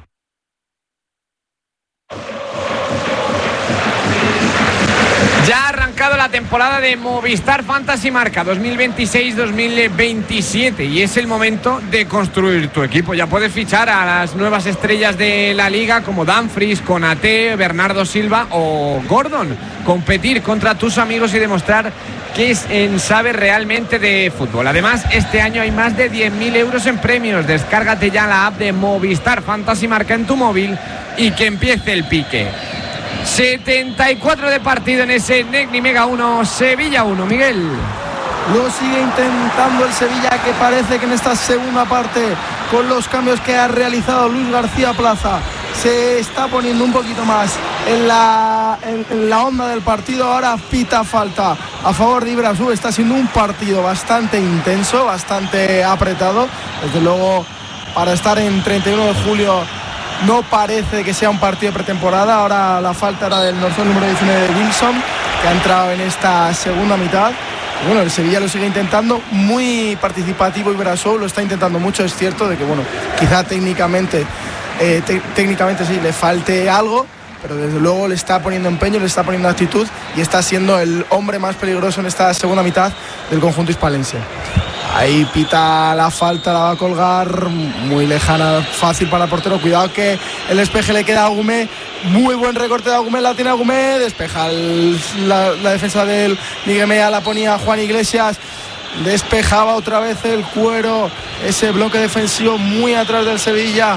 Ya ha arrancado la temporada de Movistar Fantasy Marca dos mil veintiséis dos mil veintisiete y es el momento de construir tu equipo. Ya puedes fichar a las nuevas estrellas de la liga como Dumfries, Konaté, Bernardo Silva o Gordon. Competir contra tus amigos y demostrar que sabes realmente de fútbol. Además, este año hay más de diez mil euros en premios. Descárgate ya la app de Movistar Fantasy Marca en tu móvil y que empiece el pique. setenta y cuatro de partido en ese N E C Nimega uno, Sevilla uno. Miguel. Lo sigue intentando el Sevilla, que parece que en esta segunda parte, con los cambios que ha realizado Luis García Plaza, se está poniendo un poquito más en la, en, en la onda del partido. Ahora pita falta a favor de Ibrahimovic. Está siendo un partido bastante intenso, bastante apretado. Desde luego, para estar en treinta y uno de julio no parece que sea un partido de pretemporada. Ahora la falta era del dorsal número diecinueve de Wilson, que ha entrado en esta segunda mitad. Y bueno, el Sevilla lo sigue intentando, muy participativo. Ibrahimovic lo está intentando mucho. Es cierto de que, bueno, quizá técnicamente, eh, te, técnicamente sí le falte algo, pero desde luego le está poniendo empeño, le está poniendo actitud y está siendo el hombre más peligroso en esta segunda mitad del conjunto hispalense. Ahí pita la falta, la va a colgar, muy lejana, fácil para el portero. Cuidado que el despeje le queda a Agumé. Muy buen recorte de Agumé, la tiene Agumé. Despeja el, la, la defensa del Miguel Mea, la ponía Juan Iglesias. Despejaba otra vez el Cuero. Ese bloque defensivo muy atrás del Sevilla.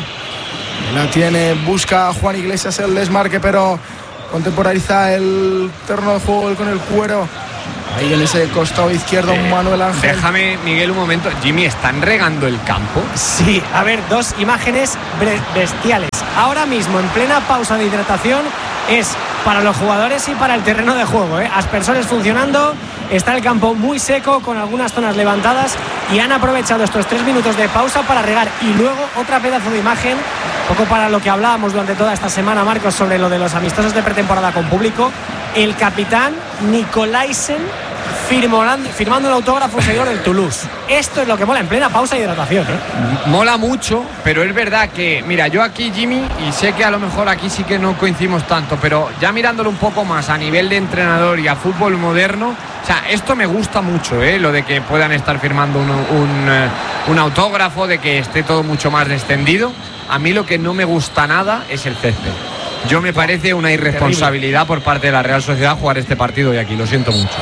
La tiene, busca a Juan Iglesias el desmarque, pero contemporiza el terreno de juego con el Cuero. Ahí en ese costado izquierdo, eh, Manuel Ángel. Déjame, Miguel, un momento. Jimmy, ¿están regando el campo? Sí, a ver, dos imágenes bestiales. Ahora mismo, en plena pausa de hidratación, es para los jugadores y para el terreno de juego, ¿eh? Aspersores funcionando, está el campo muy seco, con algunas zonas levantadas, y han aprovechado estos tres minutos de pausa para regar. Y luego otra pedazo de imagen, un poco para lo que hablábamos durante toda esta semana, Marcos, sobre lo de los amistosos de pretemporada con público. El capitán Nicolaisen firmando, firmando el autógrafo un seguidor del Toulouse. Esto es lo que mola en plena pausa de hidratación, ¿eh? Mola mucho, pero es verdad que, mira, yo aquí, Jimmy, y sé que a lo mejor aquí sí que no coincidimos tanto, pero ya mirándolo un poco más a nivel de entrenador y a fútbol moderno, o sea, esto me gusta mucho, ¿eh? Lo de que puedan estar firmando un, un, un autógrafo, de que esté todo mucho más descendido. A mí lo que no me gusta nada es el césped. Yo me parece una irresponsabilidad por parte de la Real Sociedad jugar este partido y aquí, lo siento mucho.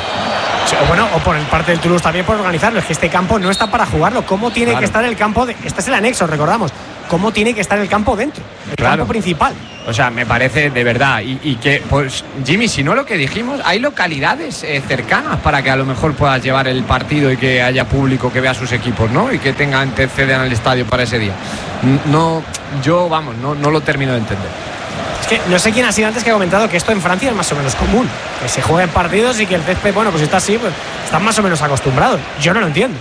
O bueno, o por el parte del Toulouse también por organizarlo. Es que este campo no está para jugarlo. ¿Cómo tiene claro. que estar el campo? De, este es el anexo, recordamos. ¿Cómo tiene que estar el campo dentro? El claro. campo principal. O sea, me parece de verdad. Y, y que, pues, Jimmy, si no lo que dijimos, hay localidades eh, cercanas para que a lo mejor puedas llevar el partido y que haya público que vea sus equipos, ¿no? Y que tengan, intercedan al estadio para ese día. No, yo, vamos, no, no lo termino de entender. Es que no sé quién ha sido antes que ha comentado que esto en Francia es más o menos común, que se jueguen partidos y que el césped, bueno, pues está así, pues están más o menos acostumbrados. Yo no lo entiendo.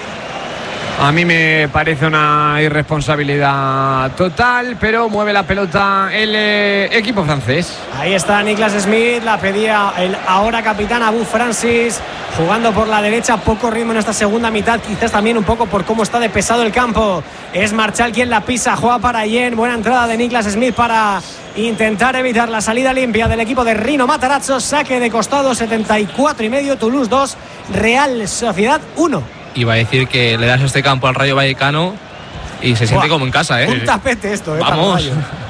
A mí me parece una irresponsabilidad total, pero mueve la pelota el eh, equipo francés. Ahí está Niklas Smith, la pedía el ahora capitán Abu Francis, jugando por la derecha, poco ritmo en esta segunda mitad, quizás también un poco por cómo está de pesado el campo. Es Marchal quien la pisa, juega para Yen, buena entrada de Niklas Smith para intentar evitar la salida limpia del equipo de Rino Matarazzo. Saque de costado, setenta y cuatro y medio, Toulouse dos, Real Sociedad uno. Iba a decir que le das este campo al Rayo Vallecano y se siente Buah, como en casa, ¿eh? Un tapete esto, ¿eh? Vamos.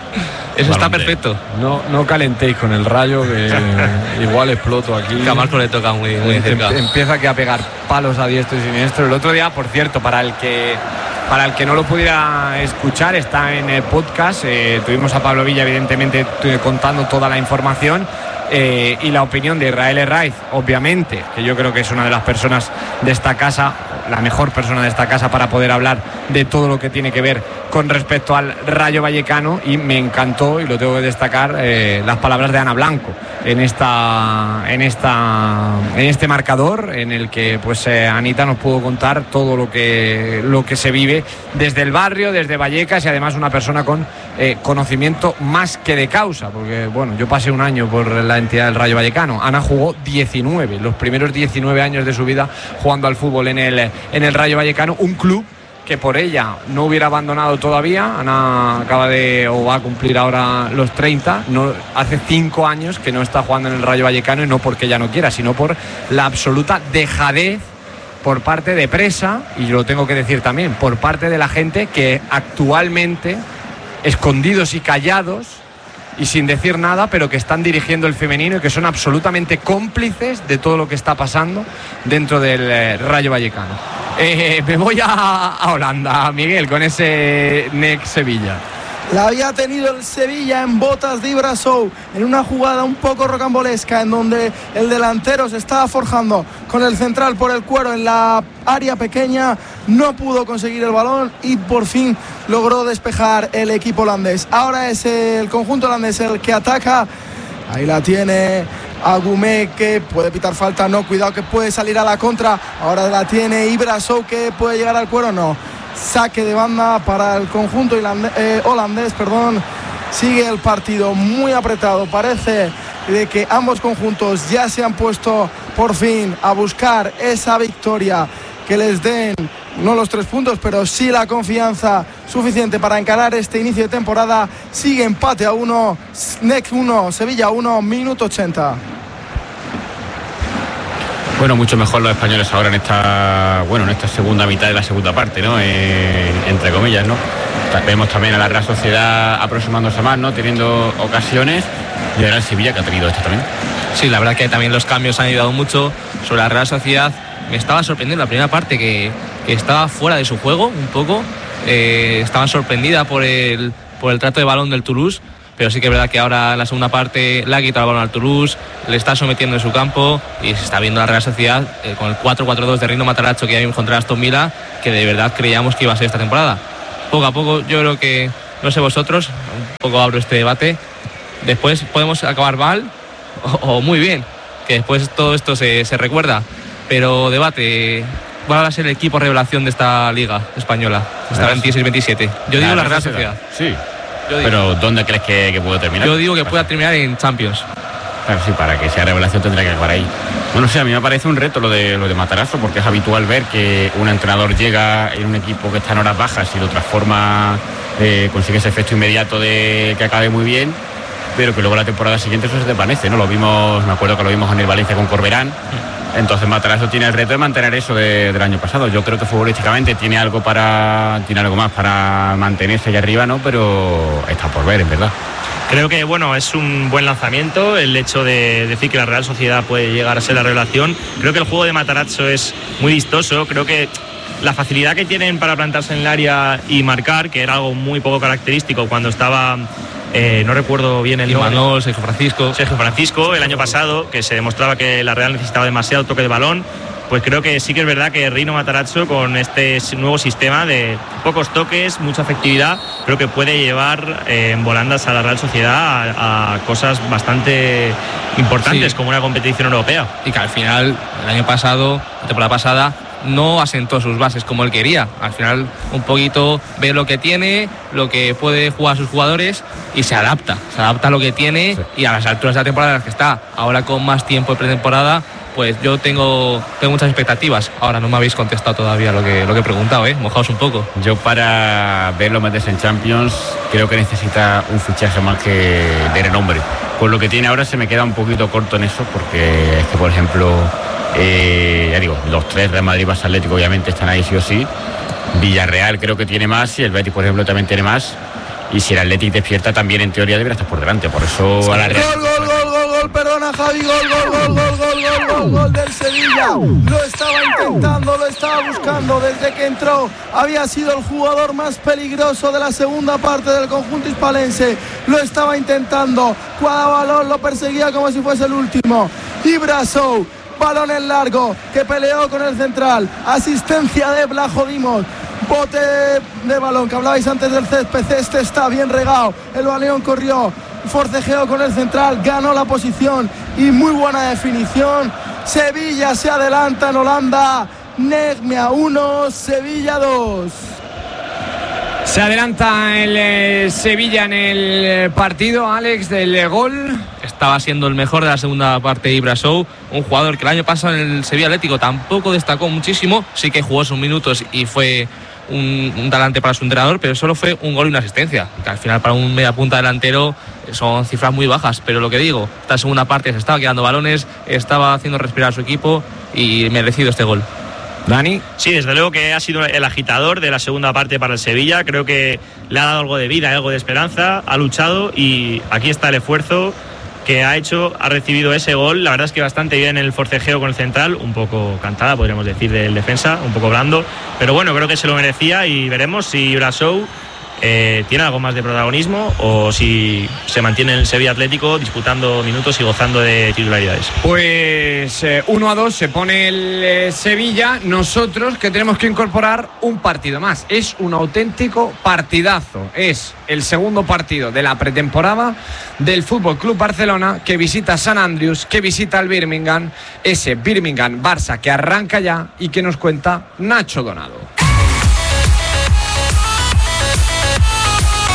Eso está perfecto. No, no calentéis con el Rayo, que igual exploto aquí. Que a Marco le toca muy, muy cerca. Empieza que a pegar palos a diestro y siniestro. El otro día, por cierto, para el que para el que no lo pudiera escuchar, está en el podcast. Eh, tuvimos a Pablo Villa, evidentemente, contando toda la información. Eh, y la opinión de Israel Herraiz, obviamente, que yo creo que es una de las personas de esta casa, la mejor persona de esta casa para poder hablar de todo lo que tiene que ver con respecto al Rayo Vallecano, y me encantó, y lo tengo que destacar, eh, las palabras de Ana Blanco en esta en esta en este marcador, en el que pues eh, Anita nos pudo contar todo lo que lo que se vive desde el barrio, desde Vallecas, y además una persona con eh, conocimiento más que de causa, porque bueno, yo pasé un año por la entidad del Rayo Vallecano. Ana jugó diecinueve, los primeros diecinueve años de su vida jugando al fútbol en el, en el Rayo Vallecano, un club que por ella no hubiera abandonado todavía. Ana acaba de, o va a cumplir ahora los treinta, no, hace cinco años que no está jugando en el Rayo Vallecano, y no porque ella no quiera, sino por la absoluta dejadez por parte de Presa, y lo tengo que decir también, por parte de la gente que actualmente, escondidos y callados y sin decir nada, pero que están dirigiendo el femenino y que son absolutamente cómplices de todo lo que está pasando dentro del eh, Rayo Vallecano. Eh, me voy a, a Holanda, Miguel, con ese Next Sevilla. La había tenido el Sevilla en botas de Ibrasou, en una jugada un poco rocambolesca, en donde el delantero se estaba forjando con el central por el cuero en la área pequeña, no pudo conseguir el balón y por fin logró despejar el equipo holandés. Ahora es el conjunto holandés el que ataca. Ahí la tiene Agumé, que puede pitar falta, no, cuidado que puede salir a la contra. Ahora la tiene Ibrasou, que puede llegar al cuero, no. Saque de banda para el conjunto holandés, eh, holandés, perdón. Sigue el partido muy apretado. Parece de que ambos conjuntos ya se han puesto por fin a buscar esa victoria que les den no los tres puntos, pero sí la confianza suficiente para encarar este inicio de temporada. Sigue empate a uno, Next uno, Sevilla uno, minuto ochenta. Bueno, mucho mejor los españoles ahora en esta, bueno, en esta segunda mitad de la segunda parte, ¿no? Eh, entre comillas, ¿no? Vemos también a la Real Sociedad aproximándose más, ¿no? Teniendo ocasiones, y ahora el Sevilla que ha tenido esto también. Sí, la verdad que también los cambios han ayudado mucho. Sobre la Real Sociedad me estaba sorprendiendo la primera parte que, que estaba fuera de su juego un poco. Eh, estaban sorprendida por el, por el trato de balón del Toulouse, pero sí que es verdad que ahora en la segunda parte le ha quitado el balón al Toulouse, le está sometiendo en su campo y se está viendo la Real Sociedad eh, con el cuatro cuatro dos de Rino Matarazzo que ya vimos contra Aston Villa, que de verdad creíamos que iba a ser esta temporada. Poco a poco, yo creo que, no sé vosotros, un poco abro este debate, después podemos acabar mal o, o muy bien, que después todo esto se, se recuerda, pero debate, ¿cuál va a ser el equipo revelación de esta liga española, esta veintiséis veintisiete? Yo digo la Real Sociedad. Sí. Pero ¿dónde crees que, que puede terminar? Yo digo que pueda terminar en Champions. Claro, sí, para que sea revelación tendrá que acabar ahí. Bueno, sí, a mí me parece un reto lo de, lo de Matarazzo, porque es habitual ver que un entrenador llega en un equipo que está en horas bajas y de otra forma eh, consigue ese efecto inmediato de que acabe muy bien, pero que luego la temporada siguiente eso se desvanece, ¿no? Lo vimos, me acuerdo que lo vimos en el Valencia con Corberán. Entonces Matarazzo tiene el reto de mantener eso de, del año pasado. Yo creo que futbolísticamente tiene algo para tiene algo más para mantenerse ahí arriba, ¿no? Pero está por ver, en verdad. Creo que bueno, es un buen lanzamiento el hecho de decir que la Real Sociedad puede llegar a ser la revelación. Creo que el juego de Matarazzo es muy vistoso. Creo que la facilidad que tienen para plantarse en el área y marcar, que era algo muy poco característico cuando estaba... Eh, no recuerdo bien el nombre. Imanol, Sergio Francisco. Sergio Francisco, el año pasado, que se demostraba que la Real necesitaba demasiado toque de balón. Pues creo que sí que es verdad que Rino Matarazzo, con este nuevo sistema de pocos toques, mucha efectividad, creo que puede llevar eh, en volandas a la Real Sociedad a, a cosas bastante importantes, sí, como una competición europea. Y que al final, el año pasado, la temporada pasada, no asentó sus bases como él quería. Al final, un poquito ve lo que tiene, lo que puede jugar a sus jugadores y se adapta. Se adapta a lo que tiene, sí, y a las alturas de la temporada en las que está. Ahora con más tiempo de pretemporada, pues yo tengo, tengo muchas expectatativas. Ahora no me habéis contestado todavía lo que, lo que he preguntado, ¿eh? Mojaos un poco. Yo para verlo meterse en Champions creo que necesita un fichaje más que de renombre. Con lo que tiene ahora se me queda un poquito corto en eso, porque es que, por ejemplo... Eh, ya digo, los tres, Real Madrid, Barça, Atlético, obviamente están ahí sí o sí. Villarreal creo que tiene más y el Betis, por ejemplo, también tiene más. Y si el Atlético despierta, también en teoría debería estar por delante. Por eso sí, a la Real... Gol, gol, gol, gol, gol, perdona Javi, gol, gol, gol, gol, gol, gol, gol, gol del Sevilla. Lo estaba intentando, lo estaba buscando desde que entró. Había sido el jugador más peligroso de la segunda parte del conjunto hispalense. Lo estaba intentando, cada balón lo perseguía como si fuese el último. Ibrasou, balón en largo, que peleó con el central, asistencia de Blajodimos, bote de balón que hablabais antes del césped, este está bien regado, el balón corrió, forcejeó con el central, ganó la posición y muy buena definición. Sevilla se adelanta en Holanda, Negmea uno, Sevilla dos. Se adelanta el eh, Sevilla en el partido, Alex, del eh, gol. Estaba siendo el mejor de la segunda parte Ibrasou, un jugador que el año pasado en el Sevilla Atlético tampoco destacó muchísimo, sí que jugó sus minutos y fue un, un talante para su entrenador, pero solo fue un gol y una asistencia, que al final para un media punta delantero son cifras muy bajas, pero lo que digo, esta segunda parte se estaba quedando balones, estaba haciendo respirar a su equipo y merecido este gol. Dani. Sí, desde luego que ha sido el agitador de la segunda parte para el Sevilla. Creo que le ha dado algo de vida, algo de esperanza, ha luchado y aquí está el esfuerzo que ha hecho, ha recibido ese gol. La verdad es que bastante bien el forcejeo con el central, un poco cantada, podríamos decir, del defensa, un poco blando, pero bueno, creo que se lo merecía y veremos si Ibrasou Eh, tiene algo más de protagonismo o si se mantiene en el Sevilla Atlético disputando minutos y gozando de titularidades. Pues eh, uno a dos se pone el eh, Sevilla. Nosotros que tenemos que incorporar un partido más. Es un auténtico partidazo. Es el segundo partido de la pretemporada del Fútbol Club Barcelona, que visita San Andrews, que visita el Birmingham. Ese Birmingham Barça que arranca ya y que nos cuenta Nacho Donado.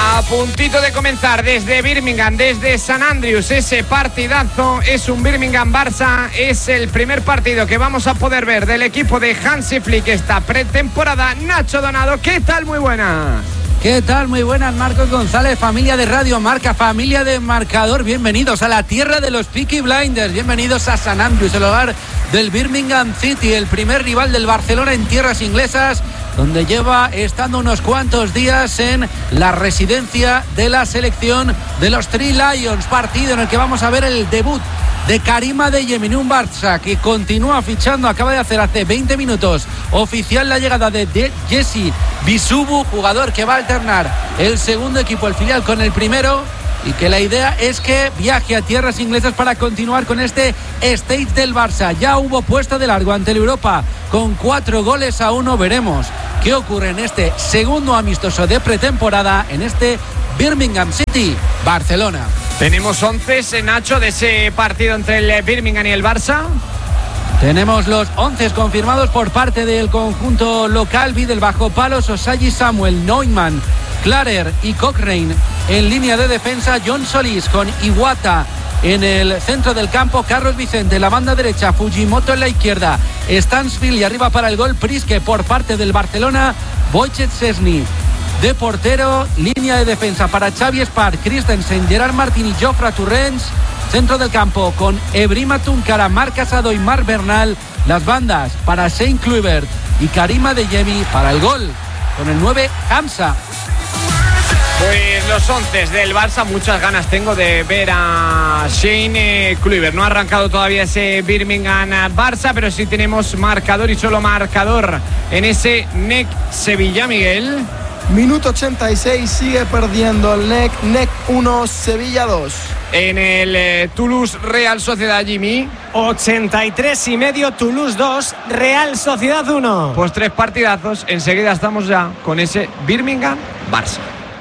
A puntito de comenzar desde Birmingham, desde San Andrews, ese partidazo es un Birmingham-Barça, es el primer partido que vamos a poder ver del equipo de Hansi Flick esta pretemporada. Nacho Donado, ¿qué tal? Muy buenas. ¿Qué tal? Muy buenas, Marcos González, familia de Radio Marca, familia de Marcador, bienvenidos a la tierra de los Peaky Blinders, bienvenidos a San Andrews, el hogar del Birmingham City, el primer rival del Barcelona en tierras inglesas, donde lleva estando unos cuantos días en la residencia de la selección de los Three Lions, partido en el que vamos a ver el debut de Karim Adeyemi, un Barça que continúa fichando, acaba de hacer hace veinte minutos oficial la llegada de, de Jesse Bisubu, jugador que va a alternar el segundo equipo, el filial, con el primero, y que la idea es que viaje a tierras inglesas para continuar con este stage del Barça. Ya hubo puesta de largo ante el Europa con cuatro goles a uno. Veremos qué ocurre en este segundo amistoso de pretemporada en este Birmingham City, Barcelona. Tenemos once, Nacho, de ese partido entre el Birmingham y el Barça. Tenemos los once confirmados por parte del conjunto local. Vidal bajo palos, Osayi Samuel, Neumann, Clarer y Cochrane en línea de defensa. John Solís con Iwata en el centro del campo. Carlos Vicente en la banda derecha, Fujimoto en la izquierda, Stansfield y arriba para el gol Prisque por parte del Barcelona. Wojciech Szczesny de portero, línea de defensa para Xavi Espart, Christensen, Gerard Martín y Jofre Torrents. Centro del campo con Ebrima Tunkara, Marc Casado y Marc Bernal. Las bandas para Shane Kluivert y Karim Adeyemi para el gol con el nueve Hamza. Pues los once del Barça, muchas ganas tengo de ver a Shane Kluivert. No ha arrancado todavía ese Birmingham-Barça, pero sí tenemos marcador y solo marcador en ese N E C Sevilla, Miguel. Minuto ochenta y seis, sigue perdiendo el N E C. N E C uno, Sevilla dos. En el eh, Toulouse Real Sociedad, Jimmy. ochenta y tres y medio, Toulouse dos, Real Sociedad uno. Pues tres partidazos. Enseguida estamos ya con ese Birmingham-Barça.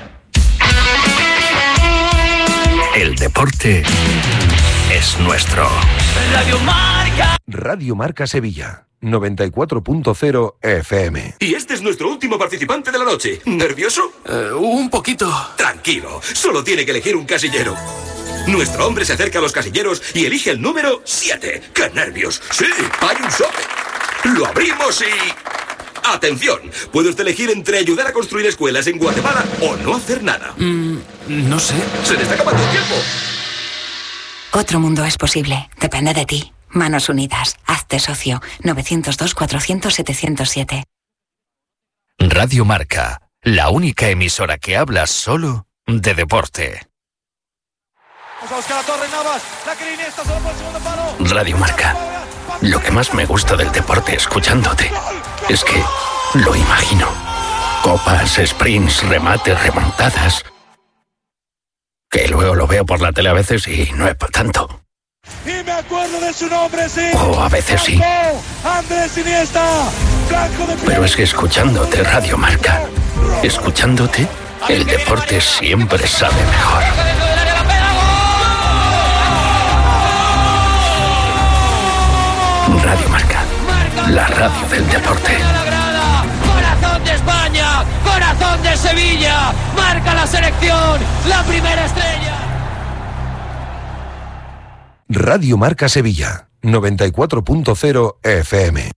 El deporte es nuestro. Radio Marca. Radio Marca Sevilla, noventa y cuatro punto cero F M. Y este es nuestro último participante de la noche. ¿Nervioso? Uh, un poquito. Tranquilo, solo tiene que elegir un casillero. Nuestro hombre se acerca a los casilleros y elige el número siete. ¡Qué nervios! Sí, hay un sobre. Lo abrimos y... ¡Atención! Puede usted elegir entre ayudar a construir escuelas en Guatemala o no hacer nada. Mm, no sé. ¡Se le está acabando el tiempo! Otro mundo es posible. Depende de ti. Manos Unidas. Hazte socio. nueve cero dos, cuatrocientos, setecientos siete. Radio Marca. La única emisora que habla solo de deporte. Radio Marca. Lo que más me gusta del deporte escuchándote es que lo imagino. Copas, sprints, remates, remontadas. Que luego lo veo por la tele a veces y no es para tanto. Y me acuerdo de su nombre, sí. O a veces sí. Andrés Iniesta. Blanco de... Pero es que escuchándote Radio Marca, escuchándote, el deporte siempre sabe mejor. Radio Marca, la radio del deporte. Corazón de España, corazón de Sevilla, marca la selección, la primera estrella. Radio Marca Sevilla, noventa y cuatro punto cero F M.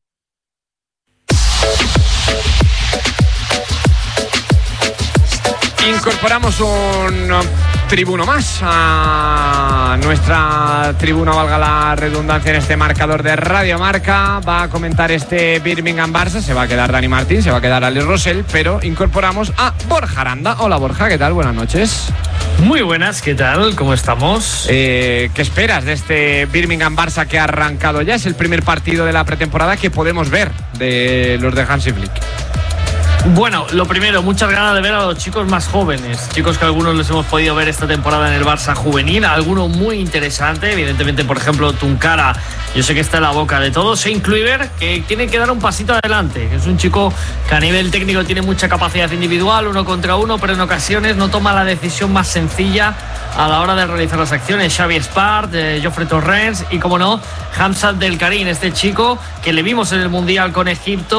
Incorporamos un tribuno más a nuestra tribuna, valga la redundancia, en este marcador de Radio Marca. Va a comentar este Birmingham-Barça. Se va a quedar Dani Martín, se va a quedar Alex Rosell, pero incorporamos a Borja Aranda. Hola Borja, ¿qué tal? Buenas noches. Muy buenas, ¿qué tal? ¿Cómo estamos? Eh, ¿Qué esperas de este Birmingham-Barça que ha arrancado ya? Es el primer partido de la pretemporada que podemos ver de los de Hansi Flick. Bueno, lo primero, muchas ganas de ver a los chicos más jóvenes. Chicos que algunos les hemos podido ver esta temporada en el Barça juvenil. Alguno muy interesante, evidentemente, por ejemplo, Tunkara. Yo sé que está en la boca de todos. Shane Kluivert, que tiene que dar un pasito adelante. Es un chico que a nivel técnico tiene mucha capacidad individual, uno contra uno, pero en ocasiones no toma la decisión más sencilla a la hora de realizar las acciones. Xavi Espart, eh, Jofre Torrents y, como no, Hamza Del Karim, este chico que le vimos en el Mundial con Egipto,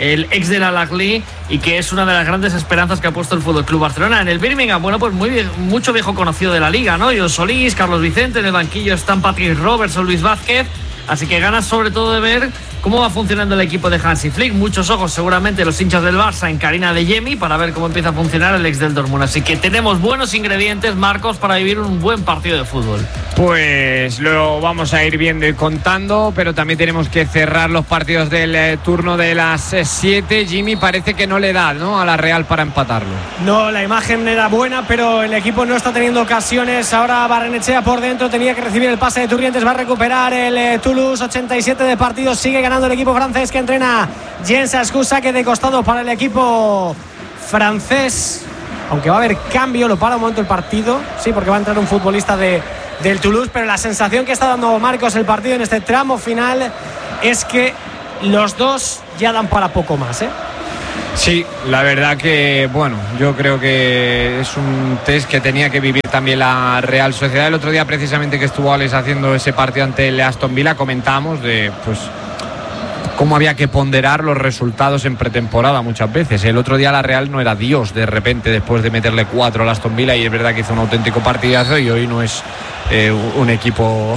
el ex del Al-Ahly y que es una de las grandes esperanzas que ha puesto el Fútbol Club Barcelona. En el Birmingham, bueno, pues muy bien, mucho viejo conocido de la liga, ¿no? Yo Solís, Carlos Vicente, en el banquillo están Patrick Roberts o Luis Vázquez. Así que ganas sobre todo de ver cómo va funcionando el equipo de Hansi Flick. Muchos ojos seguramente los hinchas del Barça en Karina de Jemi para ver cómo empieza a funcionar el ex del Dortmund. Así que tenemos buenos ingredientes, Marcos, para vivir un buen partido de fútbol. Pues lo vamos a ir viendo y contando, pero también tenemos que cerrar los partidos del eh, turno de las siete. Jimmy, parece que no le da, ¿no?, a la Real para empatarlo. No, la imagen era buena, pero el equipo no está teniendo ocasiones. Ahora Barrenechea por dentro, tenía que recibir el pase de Turrientes, va a recuperar el eh, Toulouse. ochenta y siete de partido, sigue ganando el equipo francés que entrena Jens Ascus, saque de costado para el equipo francés, aunque va a haber cambio, lo para un momento el partido, sí, porque va a entrar un futbolista de, del Toulouse, pero la sensación que está dando Marcos el partido en este tramo final es que los dos ya dan para poco más, ¿eh? Sí, la verdad que, bueno, yo creo que es un test que tenía que vivir también la Real Sociedad. El otro día, precisamente, que estuvo Alex haciendo ese partido ante el Aston Villa, comentamos de, pues, cómo había que ponderar los resultados en pretemporada muchas veces. El otro día la Real no era Dios de repente después de meterle cuatro al Aston Villa, y es verdad que hizo un auténtico partidazo, y hoy no es eh, un equipo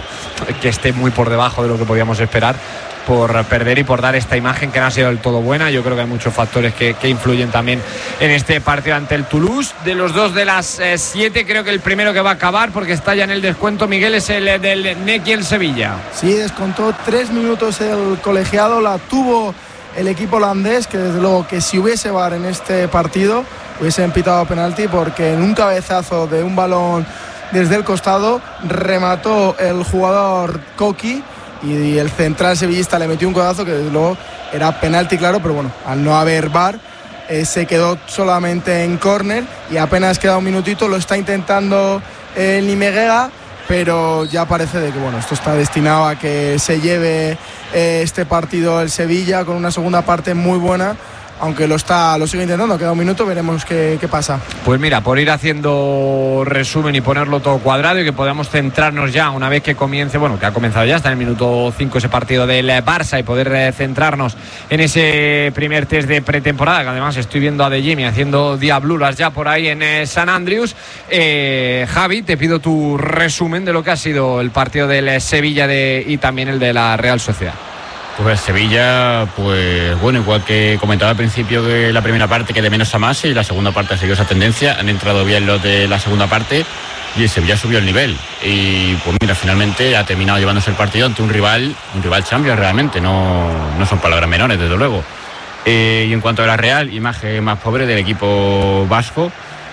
que esté muy por debajo de lo que podíamos esperar por perder y por dar esta imagen que no ha sido del todo buena. Yo creo que hay muchos factores que, que influyen también en este partido ante el Toulouse. De los dos de las eh, siete, creo que el primero que va a acabar, porque está ya en el descuento, Miguel, es el del N E C y el Sevilla. Sí, descontó tres minutos el colegiado, la tuvo el equipo holandés, que desde luego que si hubiese V A R en este partido hubiesen pitado penalti, porque en un cabezazo de un balón desde el costado remató el jugador Coqui y el central sevillista le metió un codazo que desde luego era penalti, claro, pero bueno, al no haber V A R eh, se quedó solamente en córner, y apenas queda un minutito, lo está intentando el eh, Nimeguega, pero ya parece de que bueno, esto está destinado a que se lleve eh, este partido el Sevilla, con una segunda parte muy buena, aunque lo está lo sigue intentando. Queda un minuto, veremos qué, qué pasa. Pues mira, por ir haciendo resumen y ponerlo todo cuadrado, y que podamos centrarnos ya una vez que comience, bueno, que ha comenzado ya, está en el minuto cinco ese partido del Barça, y poder centrarnos en ese primer test de pretemporada, que además estoy viendo a De Jimi haciendo diabluras ya por ahí en San Andrews. eh, Javi, te pido tu resumen de lo que ha sido el partido del Sevilla de, y también el de la Real Sociedad. Pues Sevilla, pues bueno, igual que comentaba al principio, que la primera parte que de menos a más, y la segunda parte ha seguido esa tendencia. Han entrado bien los de la segunda parte y el Sevilla subió el nivel, y pues mira, finalmente ha terminado llevándose el partido ante un rival, un rival Champions realmente, no, no son palabras menores, desde luego. Eh, y en cuanto a la Real, imagen más pobre del equipo vasco.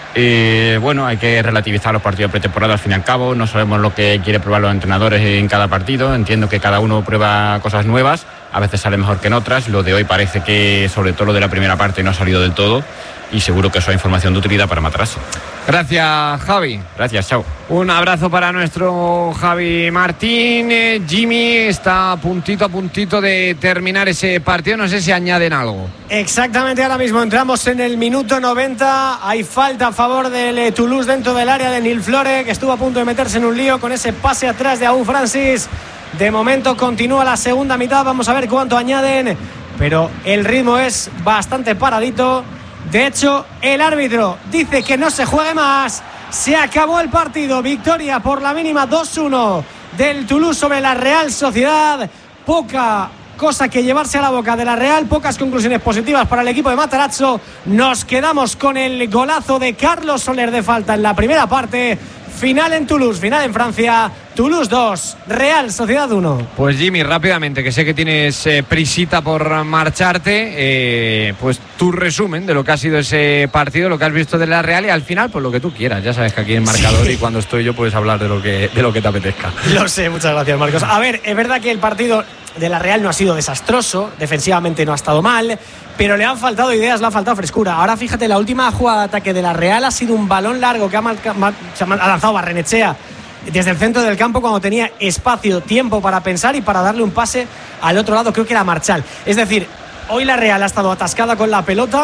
Eh, bueno, hay que relativizar los partidos de pretemporada, al fin y al cabo. No sabemos lo que quiere probar los entrenadores en cada partido. Entiendo que cada uno prueba cosas nuevas, a veces sale mejor que en otras. Lo de hoy parece que, sobre todo lo de la primera parte, no ha salido del todo, y seguro que eso es información de utilidad para Matarase. Gracias, Javi. Gracias, chao. Un abrazo para nuestro Javi Martín. eh, Jimmy está a puntito a puntito de terminar ese partido, no sé si añaden algo. Exactamente, ahora mismo entramos en el minuto noventa. Hay falta a favor del eh, Toulouse dentro del área de Nil Flore, que estuvo a punto de meterse en un lío con ese pase atrás de Aún Francis. De momento continúa la segunda mitad, vamos a ver cuánto añaden, pero el ritmo es bastante paradito. De hecho, el árbitro dice que no se juegue más. Se acabó el partido, victoria por la mínima dos uno del Toulouse sobre la Real Sociedad. Poca cosa que llevarse a la boca de la Real, pocas conclusiones positivas para el equipo de Matarazzo. Nos quedamos con el golazo de Carlos Soler de falta en la primera parte. Final en Toulouse, final en Francia. Toulouse dos, Real Sociedad uno. Pues Jimmy, rápidamente, que sé que tienes eh, prisita por marcharte, eh, pues tu resumen de lo que ha sido ese partido, lo que has visto de la Real, y al final, pues lo que tú quieras. Ya sabes que aquí en Marcador, sí, y cuando estoy yo puedes hablar de lo que, de lo que te apetezca. Lo sé, muchas gracias, Marcos. A ver, es verdad que el partido de la Real no ha sido desastroso, defensivamente no ha estado mal, pero le han faltado ideas, le ha faltado frescura. Ahora fíjate, la última jugada de ataque de la Real ha sido un balón largo que ha, marca, ha lanzado Barrenechea desde el centro del campo, cuando tenía espacio, tiempo para pensar y para darle un pase al otro lado, creo que era Marchal. Es decir, hoy la Real ha estado atascada con la pelota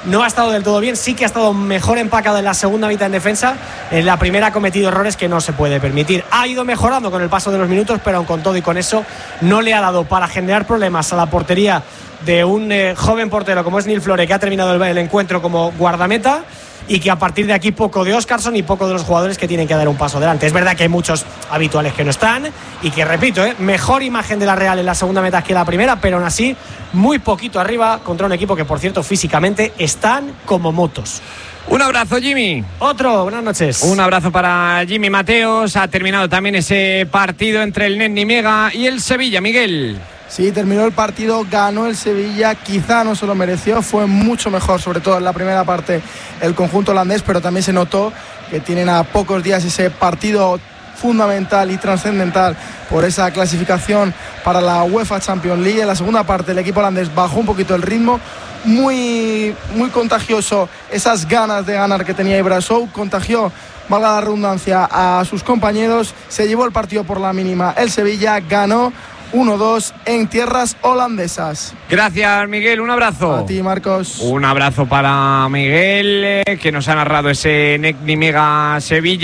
no ha estado del todo bien, sí que ha estado mejor empacado en la segunda mitad en defensa. En la primera ha cometido errores que no se puede permitir. Ha ido mejorando con el paso de los minutos, pero aun con todo y con eso no le ha dado para generar problemas a la portería de un eh, joven portero como es Nil Flore, que ha terminado el, el encuentro como guardameta, y que a partir de aquí poco de Óscarson y poco de los jugadores que tienen que dar un paso adelante. Es verdad que hay muchos habituales que no están y que, repito, ¿eh? mejor imagen de la Real en la segunda mitad que la primera, pero aún así muy poquito arriba contra un equipo que, por cierto, físicamente están como motos. Un abrazo, Jimmy. Otro, buenas noches. Un abrazo para Jimmy Mateos. Ha terminado también ese partido entre el Neni Mega y el Sevilla, Miguel. Sí, terminó el partido, ganó el Sevilla, quizá no se lo mereció, fue mucho mejor, sobre todo en la primera parte, el conjunto holandés, pero también se notó que tienen a pocos días ese partido fundamental y trascendental por esa clasificación para la UEFA Champions League. En la segunda parte el equipo holandés bajó un poquito el ritmo, muy, muy contagioso esas ganas de ganar que tenía Ibrahimovic, contagió, valga la redundancia, a sus compañeros, se llevó el partido por la mínima, el Sevilla ganó uno dos en tierras holandesas. Gracias, Miguel, un abrazo. A ti, Marcos. Un abrazo para Miguel, eh, que nos ha narrado ese Neni Mega Sevilla.